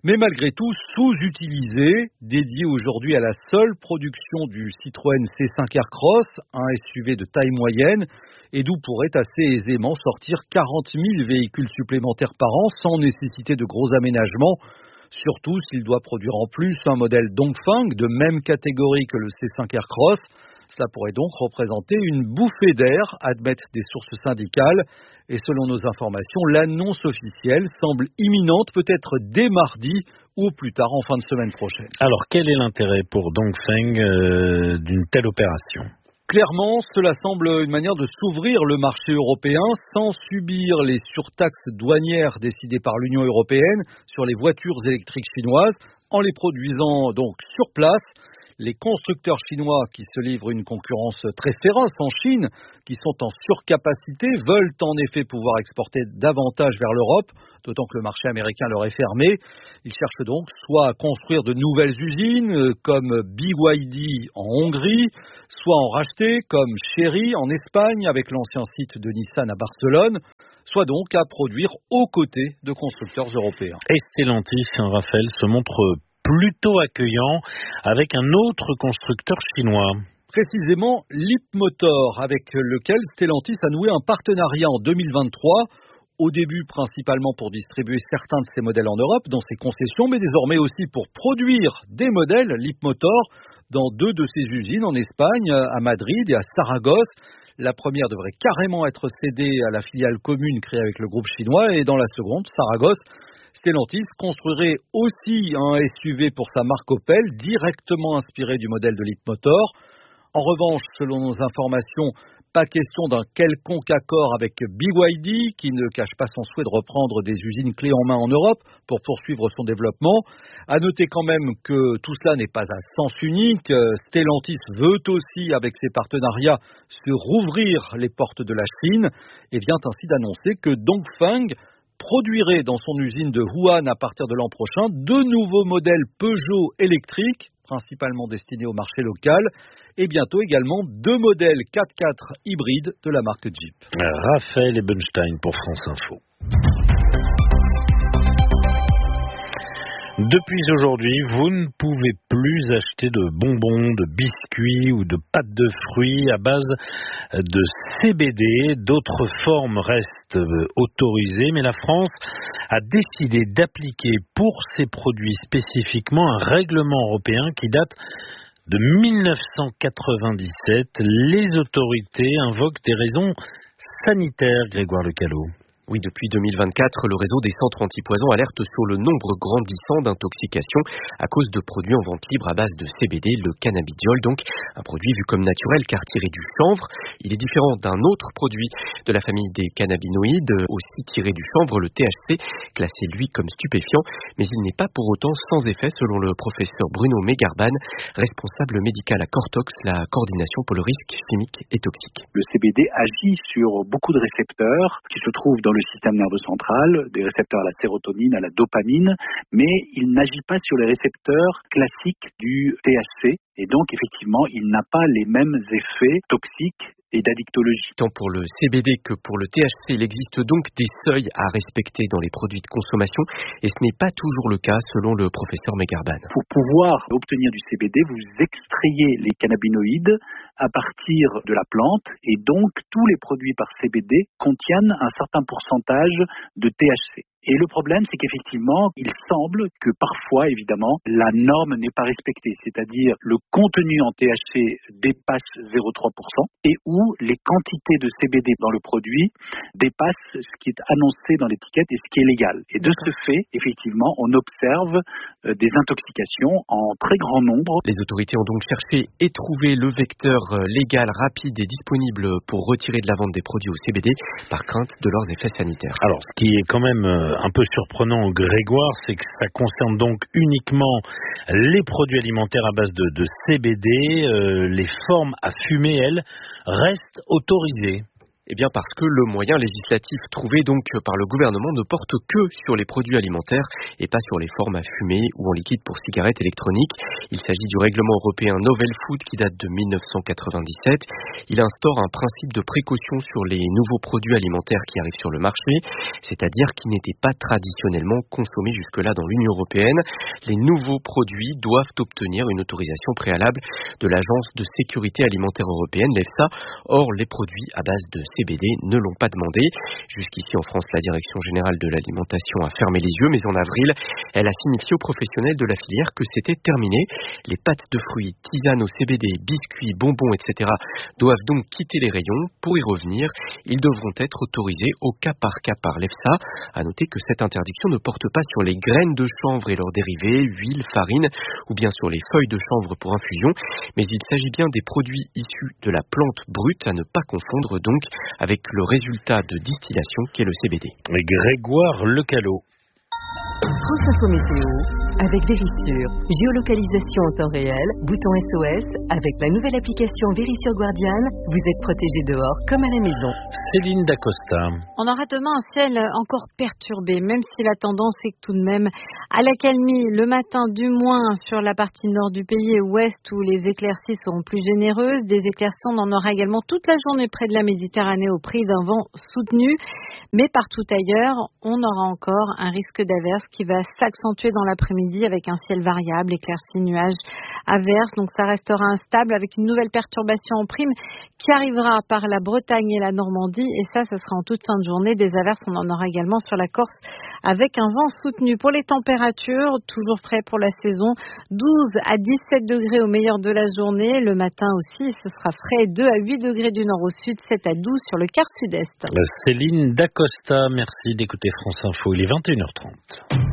[SPEAKER 17] mais malgré tout sous-utilisé, dédié aujourd'hui à la seule production du Citroën C5 Aircross, un SUV de taille moyenne, et d'où pourrait assez aisément sortir 40 000 véhicules supplémentaires par an sans nécessiter de gros aménagements, surtout s'il doit produire en plus un modèle Dongfeng de même catégorie que le C5 Aircross. Cela pourrait donc représenter une bouffée d'air, admettent des sources syndicales. Et selon nos informations, l'annonce officielle semble imminente, peut-être dès mardi ou au plus tard en fin de semaine prochaine.
[SPEAKER 7] Alors, quel est l'intérêt pour Dongfeng d'une telle opération ?
[SPEAKER 17] Clairement, cela semble une manière de s'ouvrir le marché européen sans subir les surtaxes douanières décidées par l'Union européenne sur les voitures électriques chinoises, en les produisant donc sur place. Les constructeurs chinois qui se livrent une concurrence très féroce en Chine, qui sont en surcapacité, veulent en effet pouvoir exporter davantage vers l'Europe, d'autant que le marché américain leur est fermé. Ils cherchent donc soit à construire de nouvelles usines, comme BYD en Hongrie, soit en racheter, comme Chery en Espagne, avec l'ancien site de Nissan à Barcelone, soit donc à produire aux côtés de constructeurs européens.
[SPEAKER 7] Et Stellantis, Raphaël, se montre plutôt accueillant avec un autre constructeur chinois.
[SPEAKER 17] Précisément, Leapmotor, avec lequel Stellantis a noué un partenariat en 2023, au début principalement pour distribuer certains de ses modèles en Europe, dans ses concessions, mais désormais aussi pour produire des modèles Leapmotor dans 2 de ses usines en Espagne, à Madrid et à Saragosse. La première devrait carrément être cédée à la filiale commune créée avec le groupe chinois, et dans la seconde, Saragosse, Stellantis construirait aussi un SUV pour sa marque Opel, directement inspiré du modèle de Leapmotor. En revanche, selon nos informations, pas question d'un quelconque accord avec BYD, qui ne cache pas son souhait de reprendre des usines clés en main en Europe pour poursuivre son développement. À noter quand même que tout cela n'est pas à sens unique. Stellantis veut aussi, avec ses partenariats, se rouvrir les portes de la Chine et vient ainsi d'annoncer que Dongfeng produirait dans son usine de Wuhan à partir de l'an prochain 2 nouveaux modèles Peugeot électriques, principalement destinés au marché local, et bientôt également 2 modèles 4x4 hybrides de la marque Jeep.
[SPEAKER 7] Raphaël Ebenstein pour France Info. Depuis aujourd'hui, vous ne pouvez plus acheter de bonbons, de biscuits ou de pâtes de fruits à base de CBD. D'autres formes restent autorisées, mais la France a décidé d'appliquer pour ces produits spécifiquement un règlement européen qui date de 1997. Les autorités invoquent des raisons sanitaires, Grégoire Lecalot.
[SPEAKER 18] Oui, depuis 2024, le réseau des centres antipoisons alerte sur le nombre grandissant d'intoxications à cause de produits en vente libre à base de CBD, le cannabidiol, donc un produit vu comme naturel car tiré du chanvre. Il est différent d'un autre produit de la famille des cannabinoïdes, aussi tiré du chanvre, le THC, classé lui comme stupéfiant, mais il n'est pas pour autant sans effet selon le professeur Bruno Megarban, responsable médical à Cortox, la coordination pour le risque chimique et toxique.
[SPEAKER 19] Le CBD agit sur beaucoup de récepteurs qui se trouvent dans le système nerveux central, des récepteurs à la sérotonine, à la dopamine, mais il n'agit pas sur les récepteurs classiques du THC, et donc effectivement, il n'a pas les mêmes effets toxiques et d'addictologie.
[SPEAKER 18] Tant pour le CBD que pour le THC, il existe donc des seuils à respecter dans les produits de consommation, et ce n'est pas toujours le cas selon le professeur Megarban.
[SPEAKER 19] Pour pouvoir obtenir du CBD, vous extrayez les cannabinoïdes à partir de la plante, et donc tous les produits par CBD contiennent un certain pourcentage de THC. Et le problème, c'est qu'effectivement, il semble que parfois, évidemment, la norme n'est pas respectée, c'est-à-dire le contenu en THC dépasse 0,3% et où les quantités de CBD dans le produit dépassent ce qui est annoncé dans l'étiquette et ce qui est légal. Et de ce fait, effectivement, on observe des intoxications en très grand nombre.
[SPEAKER 18] Les autorités ont donc cherché et trouvé le vecteur légal, rapide et disponible pour retirer de la vente des produits au CBD par crainte de leurs effets sanitaires.
[SPEAKER 7] Alors, ce qui est quand même un peu surprenant, Grégoire, c'est que ça concerne donc uniquement les produits alimentaires à base de CBD. Les formes à fumer, elles, restent autorisées.
[SPEAKER 18] Eh bien parce que le moyen législatif trouvé donc par le gouvernement ne porte que sur les produits alimentaires et pas sur les formes à fumer ou en liquide pour cigarettes électroniques. Il s'agit du règlement européen Novel Food qui date de 1997. Il instaure un principe de précaution sur les nouveaux produits alimentaires qui arrivent sur le marché, c'est-à-dire qui n'étaient pas traditionnellement consommés jusque-là dans l'Union européenne. Les nouveaux produits doivent obtenir une autorisation préalable de l'Agence de sécurité alimentaire européenne, l'EFSA. Or, les produits à base de CBD ne l'ont pas demandé. Jusqu'ici, en France, la Direction générale de l'alimentation a fermé les yeux, mais en avril, elle a signifié aux professionnels de la filière que c'était terminé. Les pâtes de fruits, tisanes au CBD, biscuits, bonbons, etc. doivent donc quitter les rayons. Pour y revenir, ils devront être autorisés au cas par l'EFSA. À noter que cette interdiction ne porte pas sur les graines de chanvre et leurs dérivés, huile, farine, ou bien sur les feuilles de chanvre pour infusion, mais il s'agit bien des produits issus de la plante brute, à ne pas confondre donc avec le résultat de distillation qu'est le CBD.
[SPEAKER 7] Et Grégoire Lecalot.
[SPEAKER 5] France Info Météo, avec Vérissure, géolocalisation en temps réel, bouton SOS, avec la nouvelle application Vérissure Guardian, vous êtes protégé dehors comme à la maison.
[SPEAKER 7] Céline Dacosta.
[SPEAKER 6] On aura demain un ciel encore perturbé, même si la tendance est tout de même à l'accalmie le matin, du moins sur la partie nord du pays et ouest où les éclaircies seront plus généreuses. Des éclaircies, on en aura également toute la journée près de la Méditerranée au prix d'un vent soutenu. Mais partout ailleurs, on aura encore un risque d'averse qui va s'accentuer dans l'après-midi avec un ciel variable, éclaircies, nuages, averses. Donc ça restera instable avec une nouvelle perturbation en prime qui arrivera par la Bretagne et la Normandie. Et ça sera en toute fin de journée. Des averses, on en aura également sur la Corse avec un vent soutenu. Pour les températures, toujours prêt pour la saison, 12 à 17 degrés au meilleur de la journée. Le matin aussi, ce sera frais, 2 à 8 degrés du nord au sud, 7 à 12 sur le quart sud-est.
[SPEAKER 7] Céline Dacosta, merci d'écouter France Info. Il est 21h30.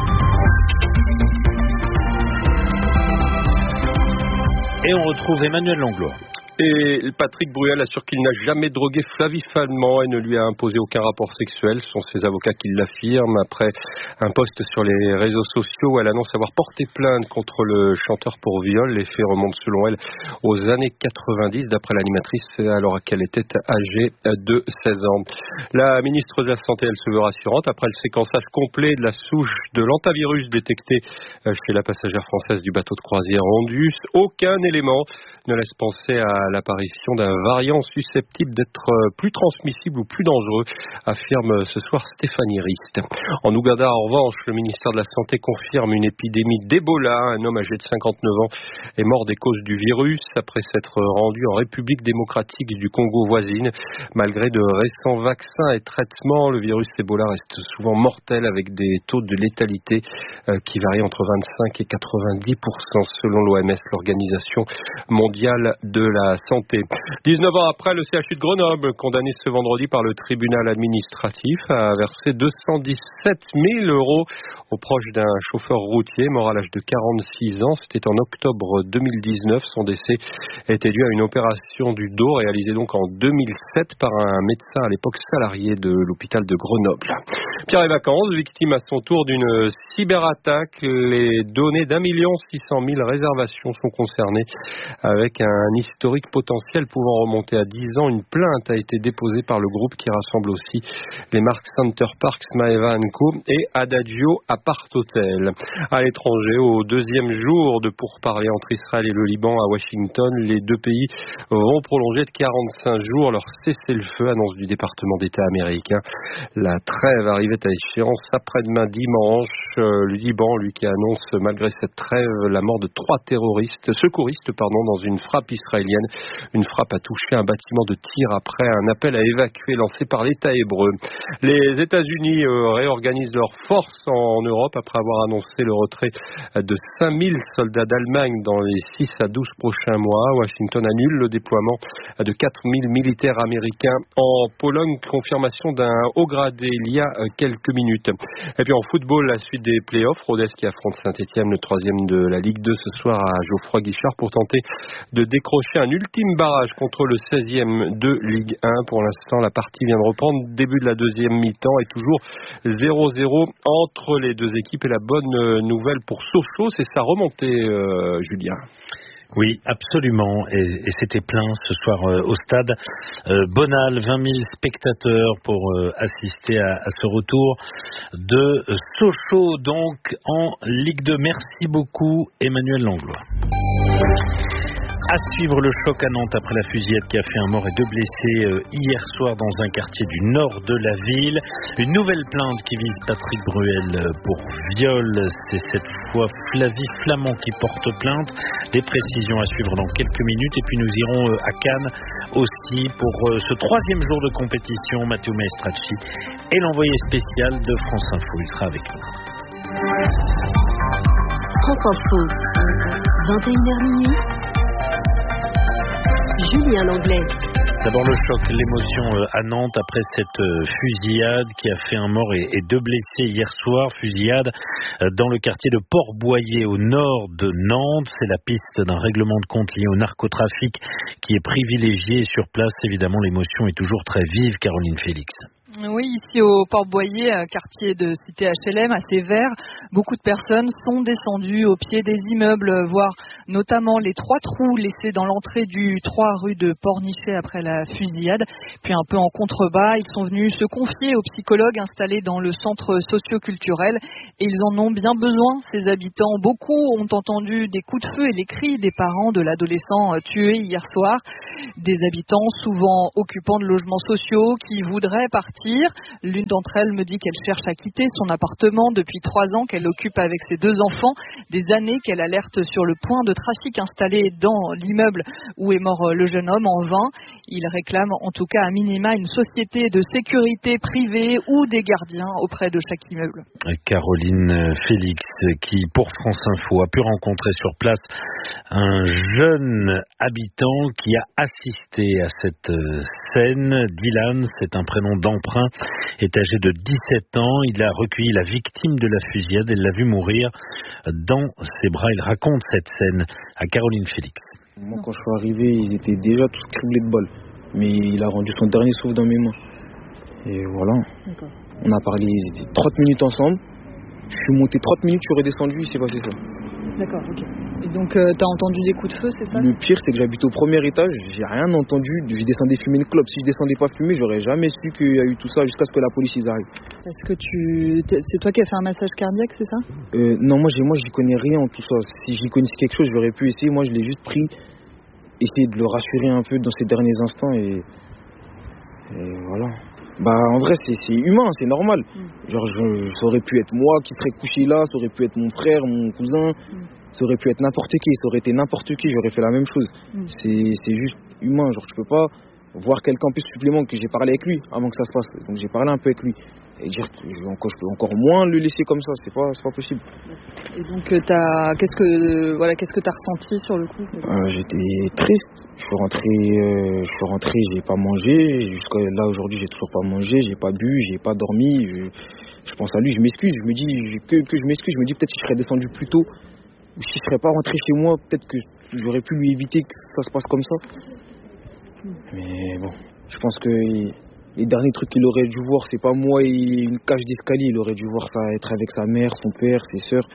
[SPEAKER 7] Et on retrouve Emmanuel Langlois.
[SPEAKER 16] Et Patrick Bruel assure qu'il n'a jamais drogué Flavie Flamand et ne lui a imposé aucun rapport sexuel. Ce sont ses avocats qui l'affirment après un post sur les réseaux sociaux où elle annonce avoir porté plainte contre le chanteur pour viol. Les faits remontent selon elle aux années 90 d'après l'animatrice alors qu'elle était âgée de 16 ans. La ministre de la Santé, elle se veut rassurante après le séquençage complet de la souche de l'antavirus détectée chez la passagère française du bateau de croisière Ondus. Aucun élément ne laisse penser à l'apparition d'un variant susceptible d'être plus transmissible ou plus dangereux, affirme ce soir Stéphanie Rist. En Ouganda, en revanche, le ministère de la Santé confirme une épidémie d'Ebola. Un homme âgé de 59 ans est mort des causes du virus après s'être rendu en République démocratique du Congo voisine. Malgré de récents vaccins et traitements, le virus Ebola reste souvent mortel avec des taux de létalité qui varient entre 25 et 90% selon l'OMS, l'Organisation mondiale de la santé. 19 ans après, le CHU de Grenoble, condamné ce vendredi par le tribunal administratif, a versé 217 000 € aux proches d'un chauffeur routier mort à l'âge de 46 ans. C'était en octobre 2019. Son décès était dû à une opération du dos réalisée donc en 2007 par un médecin à l'époque salarié de l'hôpital de Grenoble. Pierre et Vacances, victime à son tour d'une cyberattaque. Les données d'1 600 000 réservations sont concernées avec un historique potentiel pouvant remonter à 10 ans. Une plainte a été déposée par le groupe qui rassemble aussi les marques Center Parcs, Maeva & Co et Adagio Apart Hotel. À l'étranger, au deuxième jour de pourparlers entre Israël et le Liban à Washington, les deux pays vont prolonger de 45 jours leur cessez-le-feu, annonce du département d'État américain. La trêve arrivait à échéance après-demain dimanche. Le Liban, lui, qui annonce malgré cette trêve la mort de 3 secouristes dans une frappe israélienne. Une frappe a touché un bâtiment de tir après un appel à évacuer lancé par l'État hébreu. Les États-Unis réorganisent leurs forces en Europe après avoir annoncé le retrait de 5000 soldats d'Allemagne dans les 6 à 12 prochains mois. Washington annule le déploiement de 4000 militaires américains en Pologne. Confirmation d'un haut gradé il y a quelques minutes. Et puis en football, la suite des playoffs. Rodez qui affronte Saint-Étienne, le 3e de la Ligue 2 ce soir à Geoffroy Guichard pour tenter de décrocher un ultime barrage contre le 16e de Ligue 1. Pour l'instant, la partie vient de reprendre. Début de la deuxième mi-temps et toujours 0-0 entre les deux équipes. Et la bonne nouvelle pour Sochaux, c'est sa remontée, Julien.
[SPEAKER 7] Oui, absolument. Et c'était plein ce soir au stade Bonal. 20 000 spectateurs pour assister à ce retour de Sochaux, donc en Ligue 2. Merci beaucoup, Emmanuel Langlois. À suivre le choc à Nantes après la fusillade qui a fait un mort et 2 blessés hier soir dans un quartier du nord de la ville. Une nouvelle plainte qui vise Patrick Bruel pour viol. C'est cette fois Flavie Flamand qui porte plainte. Des précisions à suivre dans quelques minutes. Et puis nous irons à Cannes aussi pour ce 3e jour de compétition. Matteo Maestracci est l'envoyé spécial de France Info. Il sera avec nous.
[SPEAKER 5] France Info, 21h minuit. Julien Langlais.
[SPEAKER 7] D'abord le choc, l'émotion à Nantes après cette fusillade qui a fait un mort et 2 blessés hier soir. Fusillade dans le quartier de Port-Boyer au nord de Nantes. C'est la piste d'un règlement de compte lié au narcotrafic qui est privilégiée. Et sur place, évidemment, l'émotion est toujours très vive. Caroline Félix.
[SPEAKER 20] Oui, ici au Port-Boyer, quartier de cité HLM, assez vert, beaucoup de personnes sont descendues au pied des immeubles, voir notamment les 3 trous laissés dans l'entrée du 3 rue de Pornichet après la fusillade. Puis un peu en contrebas, ils sont venus se confier aux psychologues installés dans le centre socio-culturel et ils en ont bien besoin, ces habitants. Beaucoup ont entendu des coups de feu et les cris des parents de l'adolescent tué hier soir. Des habitants souvent occupants de logements sociaux qui voudraient partir. L'une d'entre elles me dit qu'elle cherche à quitter son appartement depuis 3 ans qu'elle occupe avec ses 2 enfants, des années qu'elle alerte sur le point de trafic installé dans l'immeuble où est mort le jeune homme en vain. Il réclame en tout cas à minima une société de sécurité privée ou des gardiens auprès de chaque immeuble.
[SPEAKER 7] Caroline Félix qui pour France Info a pu rencontrer sur place un jeune habitant qui a assisté à cette scène. Dylan, c'est un prénom d'emprunt, est âgé de 17 ans. Il a recueilli la victime de la fusillade et l'a vu mourir dans ses bras. Il raconte cette scène à Caroline Félix.
[SPEAKER 21] Moi, quand je suis arrivé, il était déjà tout criblé de balles. Mais il a rendu son dernier souffle dans mes mains. Et voilà. D'accord. On a parlé 30 minutes ensemble. Je suis monté 30 minutes, je suis redescendu, il s'est passé ça.
[SPEAKER 20] D'accord, ok. Et donc, t'as entendu des coups de feu, c'est ça?
[SPEAKER 21] Le pire, c'est que j'habite au premier étage, j'ai rien entendu, je descendais fumer une clope. Si je descendais pas fumer, j'aurais jamais su qu'il y a eu tout ça jusqu'à ce que la police y arrive.
[SPEAKER 20] Est-ce que c'est toi qui as fait un massage cardiaque, c'est ça?
[SPEAKER 21] Non, moi j'y connais rien en tout ça. Si j'y connaissais quelque chose, j'aurais pu essayer. Moi, je l'ai juste pris, essayer de le rassurer un peu dans ces derniers instants et voilà. Bah en vrai c'est humain, c'est normal. Genre ça aurait pu être moi qui serais couché là, ça aurait pu être mon frère, mon cousin, ça aurait pu être n'importe qui, ça aurait été n'importe qui, j'aurais fait la même chose. C'est juste humain, genre tu peux pas voir quelqu'un plus supplément que j'ai parlé avec lui avant que ça se passe. Donc j'ai parlé un peu avec lui et dire que je peux encore moins le laisser comme ça, c'est pas possible.
[SPEAKER 20] Et donc qu'est-ce que t'as ressenti sur le coup?
[SPEAKER 21] J'étais triste. Je suis rentré, j'ai pas mangé. Jusqu'à là aujourd'hui, j'ai toujours pas mangé, j'ai pas bu, j'ai pas dormi. Je pense à lui, je m'excuse. Je me dis que je m'excuse. Je me dis peut-être que je serais descendu plus tôt, ou si je serais pas rentré chez moi, peut-être que j'aurais pu lui éviter que ça se passe comme ça. Mais bon, je pense que les derniers trucs qu'il aurait dû voir, c'est pas moi et une cage d'escalier. Il aurait dû voir ça être avec sa mère, son père, ses sœurs.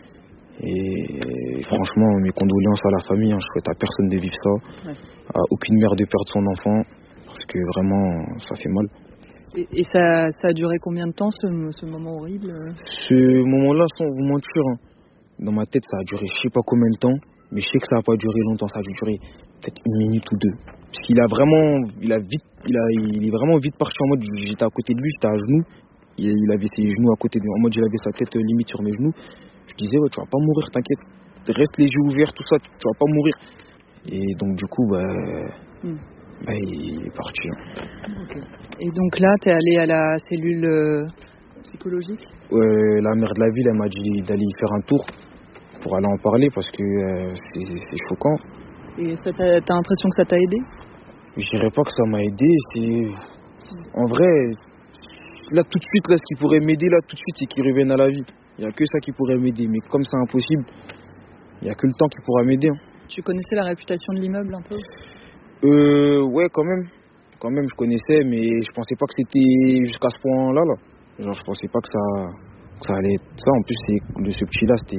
[SPEAKER 21] Et franchement, mes condoléances à la famille. Je souhaite à personne de vivre ça, à aucune mère de perdre son enfant, parce que vraiment, ça fait mal.
[SPEAKER 20] Et ça a duré combien de temps ce moment horrible?
[SPEAKER 21] Ce moment-là, sans vous mentir, dans ma tête, ça a duré je sais pas combien de temps, mais je sais que ça n'a pas duré longtemps. Ça a dû durer peut-être 1 minute ou 2. Parce qu'il est vraiment vite parti en mode, j'étais à côté de lui, j'étais à genoux, il avait ses genoux à côté de lui, en mode il avait sa tête limite sur mes genoux. Je disais ouais, tu vas pas mourir, t'inquiète, reste les yeux ouverts, tout ça, tu vas pas mourir. Et donc du coup il est parti.
[SPEAKER 20] Okay. Et donc là t'es allé à la cellule psychologique?
[SPEAKER 21] La mère de la ville, elle m'a dit d'aller y faire un tour pour aller en parler parce que c'est choquant.
[SPEAKER 20] Et t'as l'impression que ça t'a aidé?
[SPEAKER 21] Je dirais pas que ça m'a aidé. En vrai, là tout de suite, là, ce qui pourrait m'aider là tout de suite, c'est qu'il revienne à la vie. Il n'y a que ça qui pourrait m'aider. Mais comme c'est impossible, il n'y a que le temps qui pourra m'aider.
[SPEAKER 20] Tu connaissais la réputation de l'immeuble un peu?
[SPEAKER 21] Ouais, quand même. Quand même, je connaissais, mais je pensais pas que c'était jusqu'à ce point-là. Genre, je pensais pas que ça allait être ça. En plus, ce petit-là,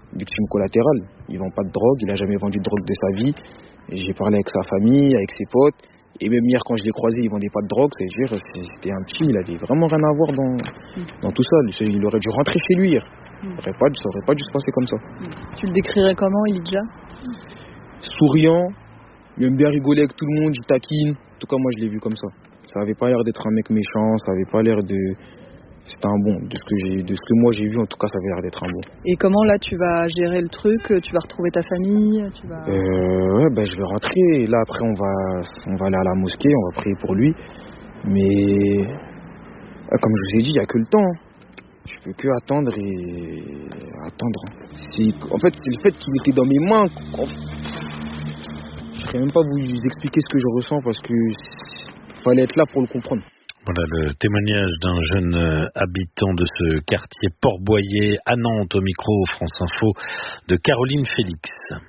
[SPEAKER 21] victime collatérale. Il vend pas de drogue, il a jamais vendu de drogue de sa vie. Et j'ai parlé avec sa famille, avec ses potes. Et même hier, quand je l'ai croisé, il vendait pas de drogue. C'est-à-dire, c'était un petit, il avait vraiment rien à voir dans tout ça. Il aurait dû rentrer chez lui hier. Ça aurait pas dû se passer comme ça.
[SPEAKER 20] Tu le décrirais comment, Elijah?
[SPEAKER 21] Souriant, il aime bien rigoler avec tout le monde, il taquine. En tout cas, moi, je l'ai vu comme ça. Ça avait pas l'air d'être un mec méchant, ça avait pas l'air de... C'était un bon. De ce que moi j'ai vu, en tout cas, ça avait l'air d'être un bon.
[SPEAKER 20] Et comment, là, tu vas gérer le truc? Tu vas retrouver ta famille?
[SPEAKER 21] Je vais rentrer. Là, après, on va aller à la mosquée, on va prier pour lui. Mais, comme je vous ai dit, il n'y a que le temps. Je peux que attendre et attendre. En fait, c'est le fait qu'il était dans mes mains. Je ne saurais même pas vous expliquer ce que je ressens parce que fallait être là pour le comprendre.
[SPEAKER 7] Voilà le témoignage d'un jeune habitant de ce quartier Port-Boyer à Nantes au micro France Info de Caroline Félix.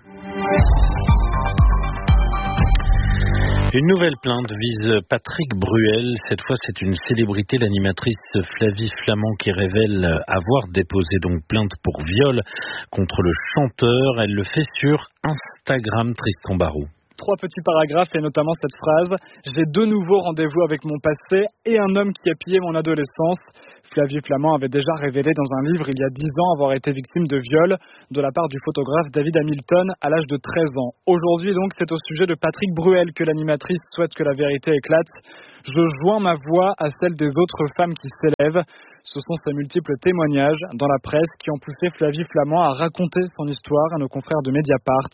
[SPEAKER 7] Une nouvelle plainte vise Patrick Bruel. Cette fois, c'est une célébrité, l'animatrice Flavie Flament, qui révèle avoir déposé donc plainte pour viol contre le chanteur. Elle le fait sur Instagram, Tristan Barraud.
[SPEAKER 8] 3 petits paragraphes et notamment cette phrase « J'ai de nouveaux rendez-vous avec mon passé et un homme qui a pillé mon adolescence ». Flavie Flament avait déjà révélé dans un livre il y a 10 ans avoir été victime de viol de la part du photographe David Hamilton à l'âge de 13 ans. Aujourd'hui donc, c'est au sujet de Patrick Bruel que l'animatrice souhaite que la vérité éclate. Je joins ma voix à celle des autres femmes qui s'élèvent. Ce sont ces multiples témoignages dans la presse qui ont poussé Flavie Flament à raconter son histoire à nos confrères de Mediapart.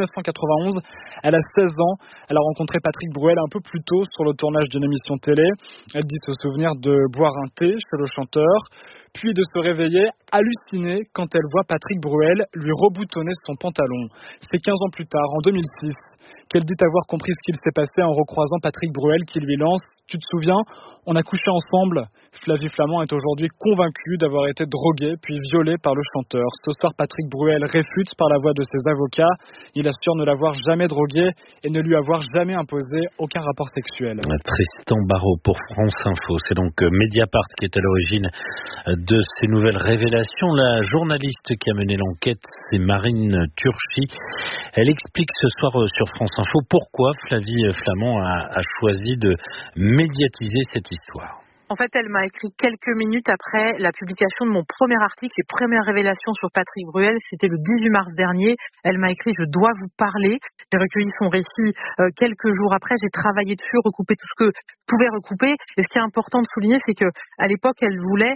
[SPEAKER 8] 1991, elle a 16 ans. Elle a rencontré Patrick Bruel un peu plus tôt sur le tournage d'une émission télé. Elle dit se souvenir de boire un thé chez le chanteur, puis de se réveiller hallucinée quand elle voit Patrick Bruel lui reboutonner son pantalon. C'est 15 ans plus tard, en 2006, qu'elle dit avoir compris ce qu'il s'est passé en recroisant Patrick Bruel qui lui lance « Tu te souviens, on a couché ensemble ?» Flavie Flament est aujourd'hui convaincue d'avoir été droguée puis violée par le chanteur. Ce soir, Patrick Bruel réfute par la voix de ses avocats. Il assure ne l'avoir jamais droguée et ne lui avoir jamais imposé aucun rapport sexuel.
[SPEAKER 7] Tristan Barraud pour France Info. C'est donc Mediapart qui est à l'origine de ces nouvelles révélations. La journaliste qui a mené l'enquête, c'est Marine Turchi. Elle explique ce soir sur France Info pourquoi Flavie Flament a choisi de médiatiser cette histoire.
[SPEAKER 4] En fait, elle m'a écrit quelques minutes après la publication de mon premier article, les premières révélations sur Patrick Bruel. C'était le 18 mars dernier. Elle m'a écrit « Je dois vous parler ». J'ai recueilli son récit quelques jours après. J'ai travaillé dessus, recoupé tout ce que je pouvais recouper. Et ce qui est important de souligner, c'est que à l'époque, elle voulait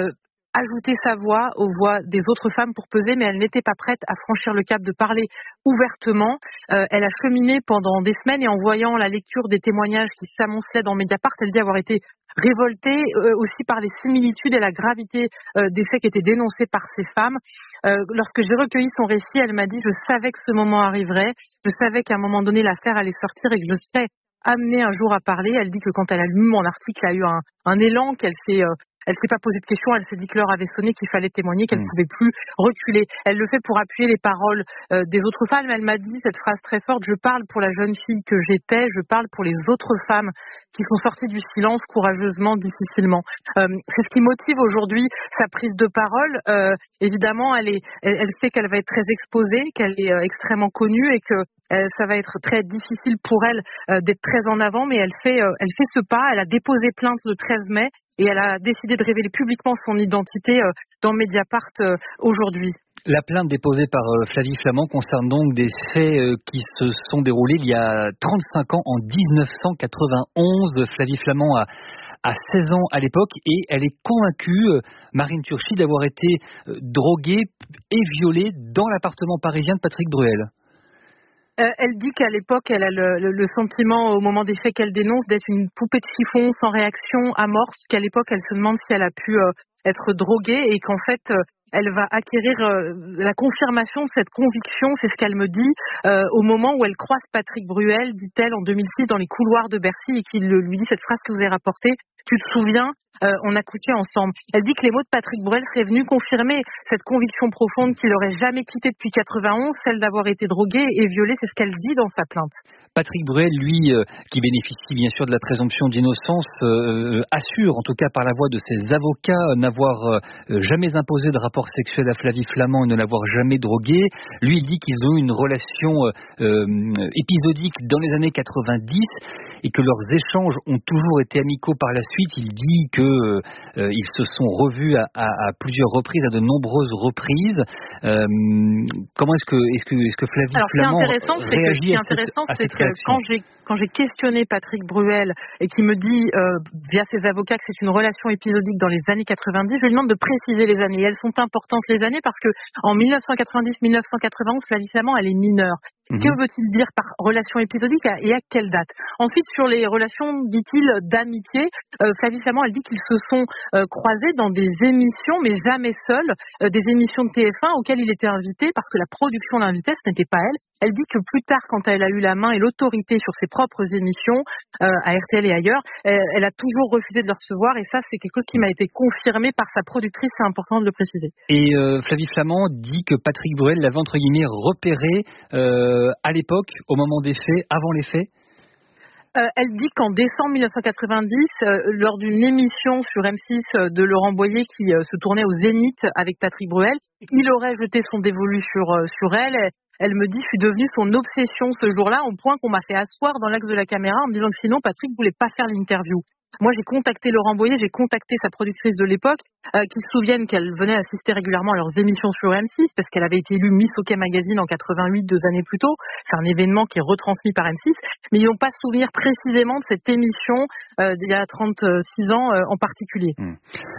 [SPEAKER 4] ajouter sa voix aux voix des autres femmes pour peser, mais elle n'était pas prête à franchir le cap de parler ouvertement. Elle a cheminé pendant des semaines et en voyant la lecture des témoignages qui s'amoncelaient dans Mediapart, elle dit avoir été révoltée aussi par les similitudes et la gravité des faits qui étaient dénoncés par ces femmes. Lorsque j'ai recueilli son récit, elle m'a dit « Je savais que ce moment arriverait, je savais qu'à un moment donné l'affaire allait sortir et que je serais amenée un jour à parler ». Elle dit que quand elle a lu mon article, elle a eu un élan, elle s'est pas posé de questions, elle s'est dit que l'heure avait sonné, qu'il fallait témoigner, qu'elle ne pouvait plus reculer. Elle le fait pour appuyer les paroles des autres femmes. Elle m'a dit cette phrase très forte, je parle pour la jeune fille que j'étais, je parle pour les autres femmes qui sont sorties du silence courageusement, difficilement. C'est ce qui motive aujourd'hui sa prise de parole. Évidemment, elle sait qu'elle va être très exposée, qu'elle est extrêmement connue et que ça va être très difficile pour elle d'être très en avant, mais elle fait ce pas. Elle a déposé plainte le 13 mai et elle a décidé de révéler publiquement son identité dans Mediapart aujourd'hui.
[SPEAKER 22] La plainte déposée par Flavie Flament concerne donc des faits qui se sont déroulés il y a 35 ans, en 1991. Flavie Flament a 16 ans à l'époque et elle est convaincue, Marine Turchi, d'avoir été droguée et violée dans l'appartement parisien de Patrick Bruel.
[SPEAKER 4] Elle dit qu'à l'époque, elle a le sentiment, au moment des faits qu'elle dénonce, d'être une poupée de chiffon sans réaction, amorphe, qu'à l'époque, elle se demande si elle a pu être droguée et qu'en fait, elle va acquérir la confirmation de cette conviction, c'est ce qu'elle me dit, au moment où elle croise Patrick Bruel, dit-elle, en 2006, dans les couloirs de Bercy, et qu'il lui dit cette phrase que vous avez rapportée, « Tu te souviens, on a couché ensemble ». Elle dit que les mots de Patrick Bruel seraient venus confirmer cette conviction profonde qu'il n'aurait jamais quittée depuis 91, celle d'avoir été drogué et violé, c'est ce qu'elle dit dans sa plainte.
[SPEAKER 22] Patrick Bruel, lui, qui bénéficie bien sûr de la présomption d'innocence, assure, en tout cas par la voix de ses avocats, n'avoir jamais imposé de rapport rapports sexuels à Flavie Flament et ne l'avoir jamais droguée. Lui, il dit qu'ils ont eu une relation épisodique dans les années 90 et que leurs échanges ont toujours été amicaux par la suite. Il dit que ils se sont revus à plusieurs reprises, à de nombreuses reprises. Comment est-ce que Flavie Flament réagit à cette réaction?
[SPEAKER 4] Quand j'ai questionné Patrick Bruel et qui me dit via ses avocats que c'est une relation épisodique dans les années 90, je lui demande de préciser les années. Et elles sont importantes les années parce que en 1990-1991, Flavie Flament, elle est mineure. Que veut-il dire par relation épisodique et à quelle date? Ensuite, sur les relations, dit-il, d'amitié, Flavie Flament, elle dit qu'ils se sont croisés dans des émissions, mais jamais seuls, des émissions de TF1 auxquelles il était invité, parce que la production l'invitait, ce n'était pas elle. Elle dit que plus tard, quand elle a eu la main et l'autorité sur ses propres émissions, à RTL et ailleurs, elle a toujours refusé de le recevoir, et ça, c'est quelque chose qui m'a été confirmé par sa productrice, c'est important de le préciser.
[SPEAKER 22] Et Flavie Flament dit que Patrick Bruel l'avait, entre guillemets, repéré à l'époque, au moment des faits, avant les faits?
[SPEAKER 4] Elle dit qu'en décembre 1990, lors d'une émission sur M6 de Laurent Boyer qui se tournait au Zénith avec Patrick Bruel, il aurait jeté son dévolu sur elle. Elle me dit, je suis devenue son obsession ce jour-là, au point qu'on m'a fait asseoir dans l'axe de la caméra en me disant que sinon Patrick voulait pas faire l'interview. Moi, j'ai contacté Laurent Boyer, j'ai contacté sa productrice de l'époque, qui se souviennent qu'elle venait assister régulièrement à leurs émissions sur M6, parce qu'elle avait été élue Miss OK Magazine en 88, 2 années plus tôt. C'est un événement qui est retransmis par M6, mais ils n'ont pas souvenir précisément de cette émission d'il y a 36 ans en particulier.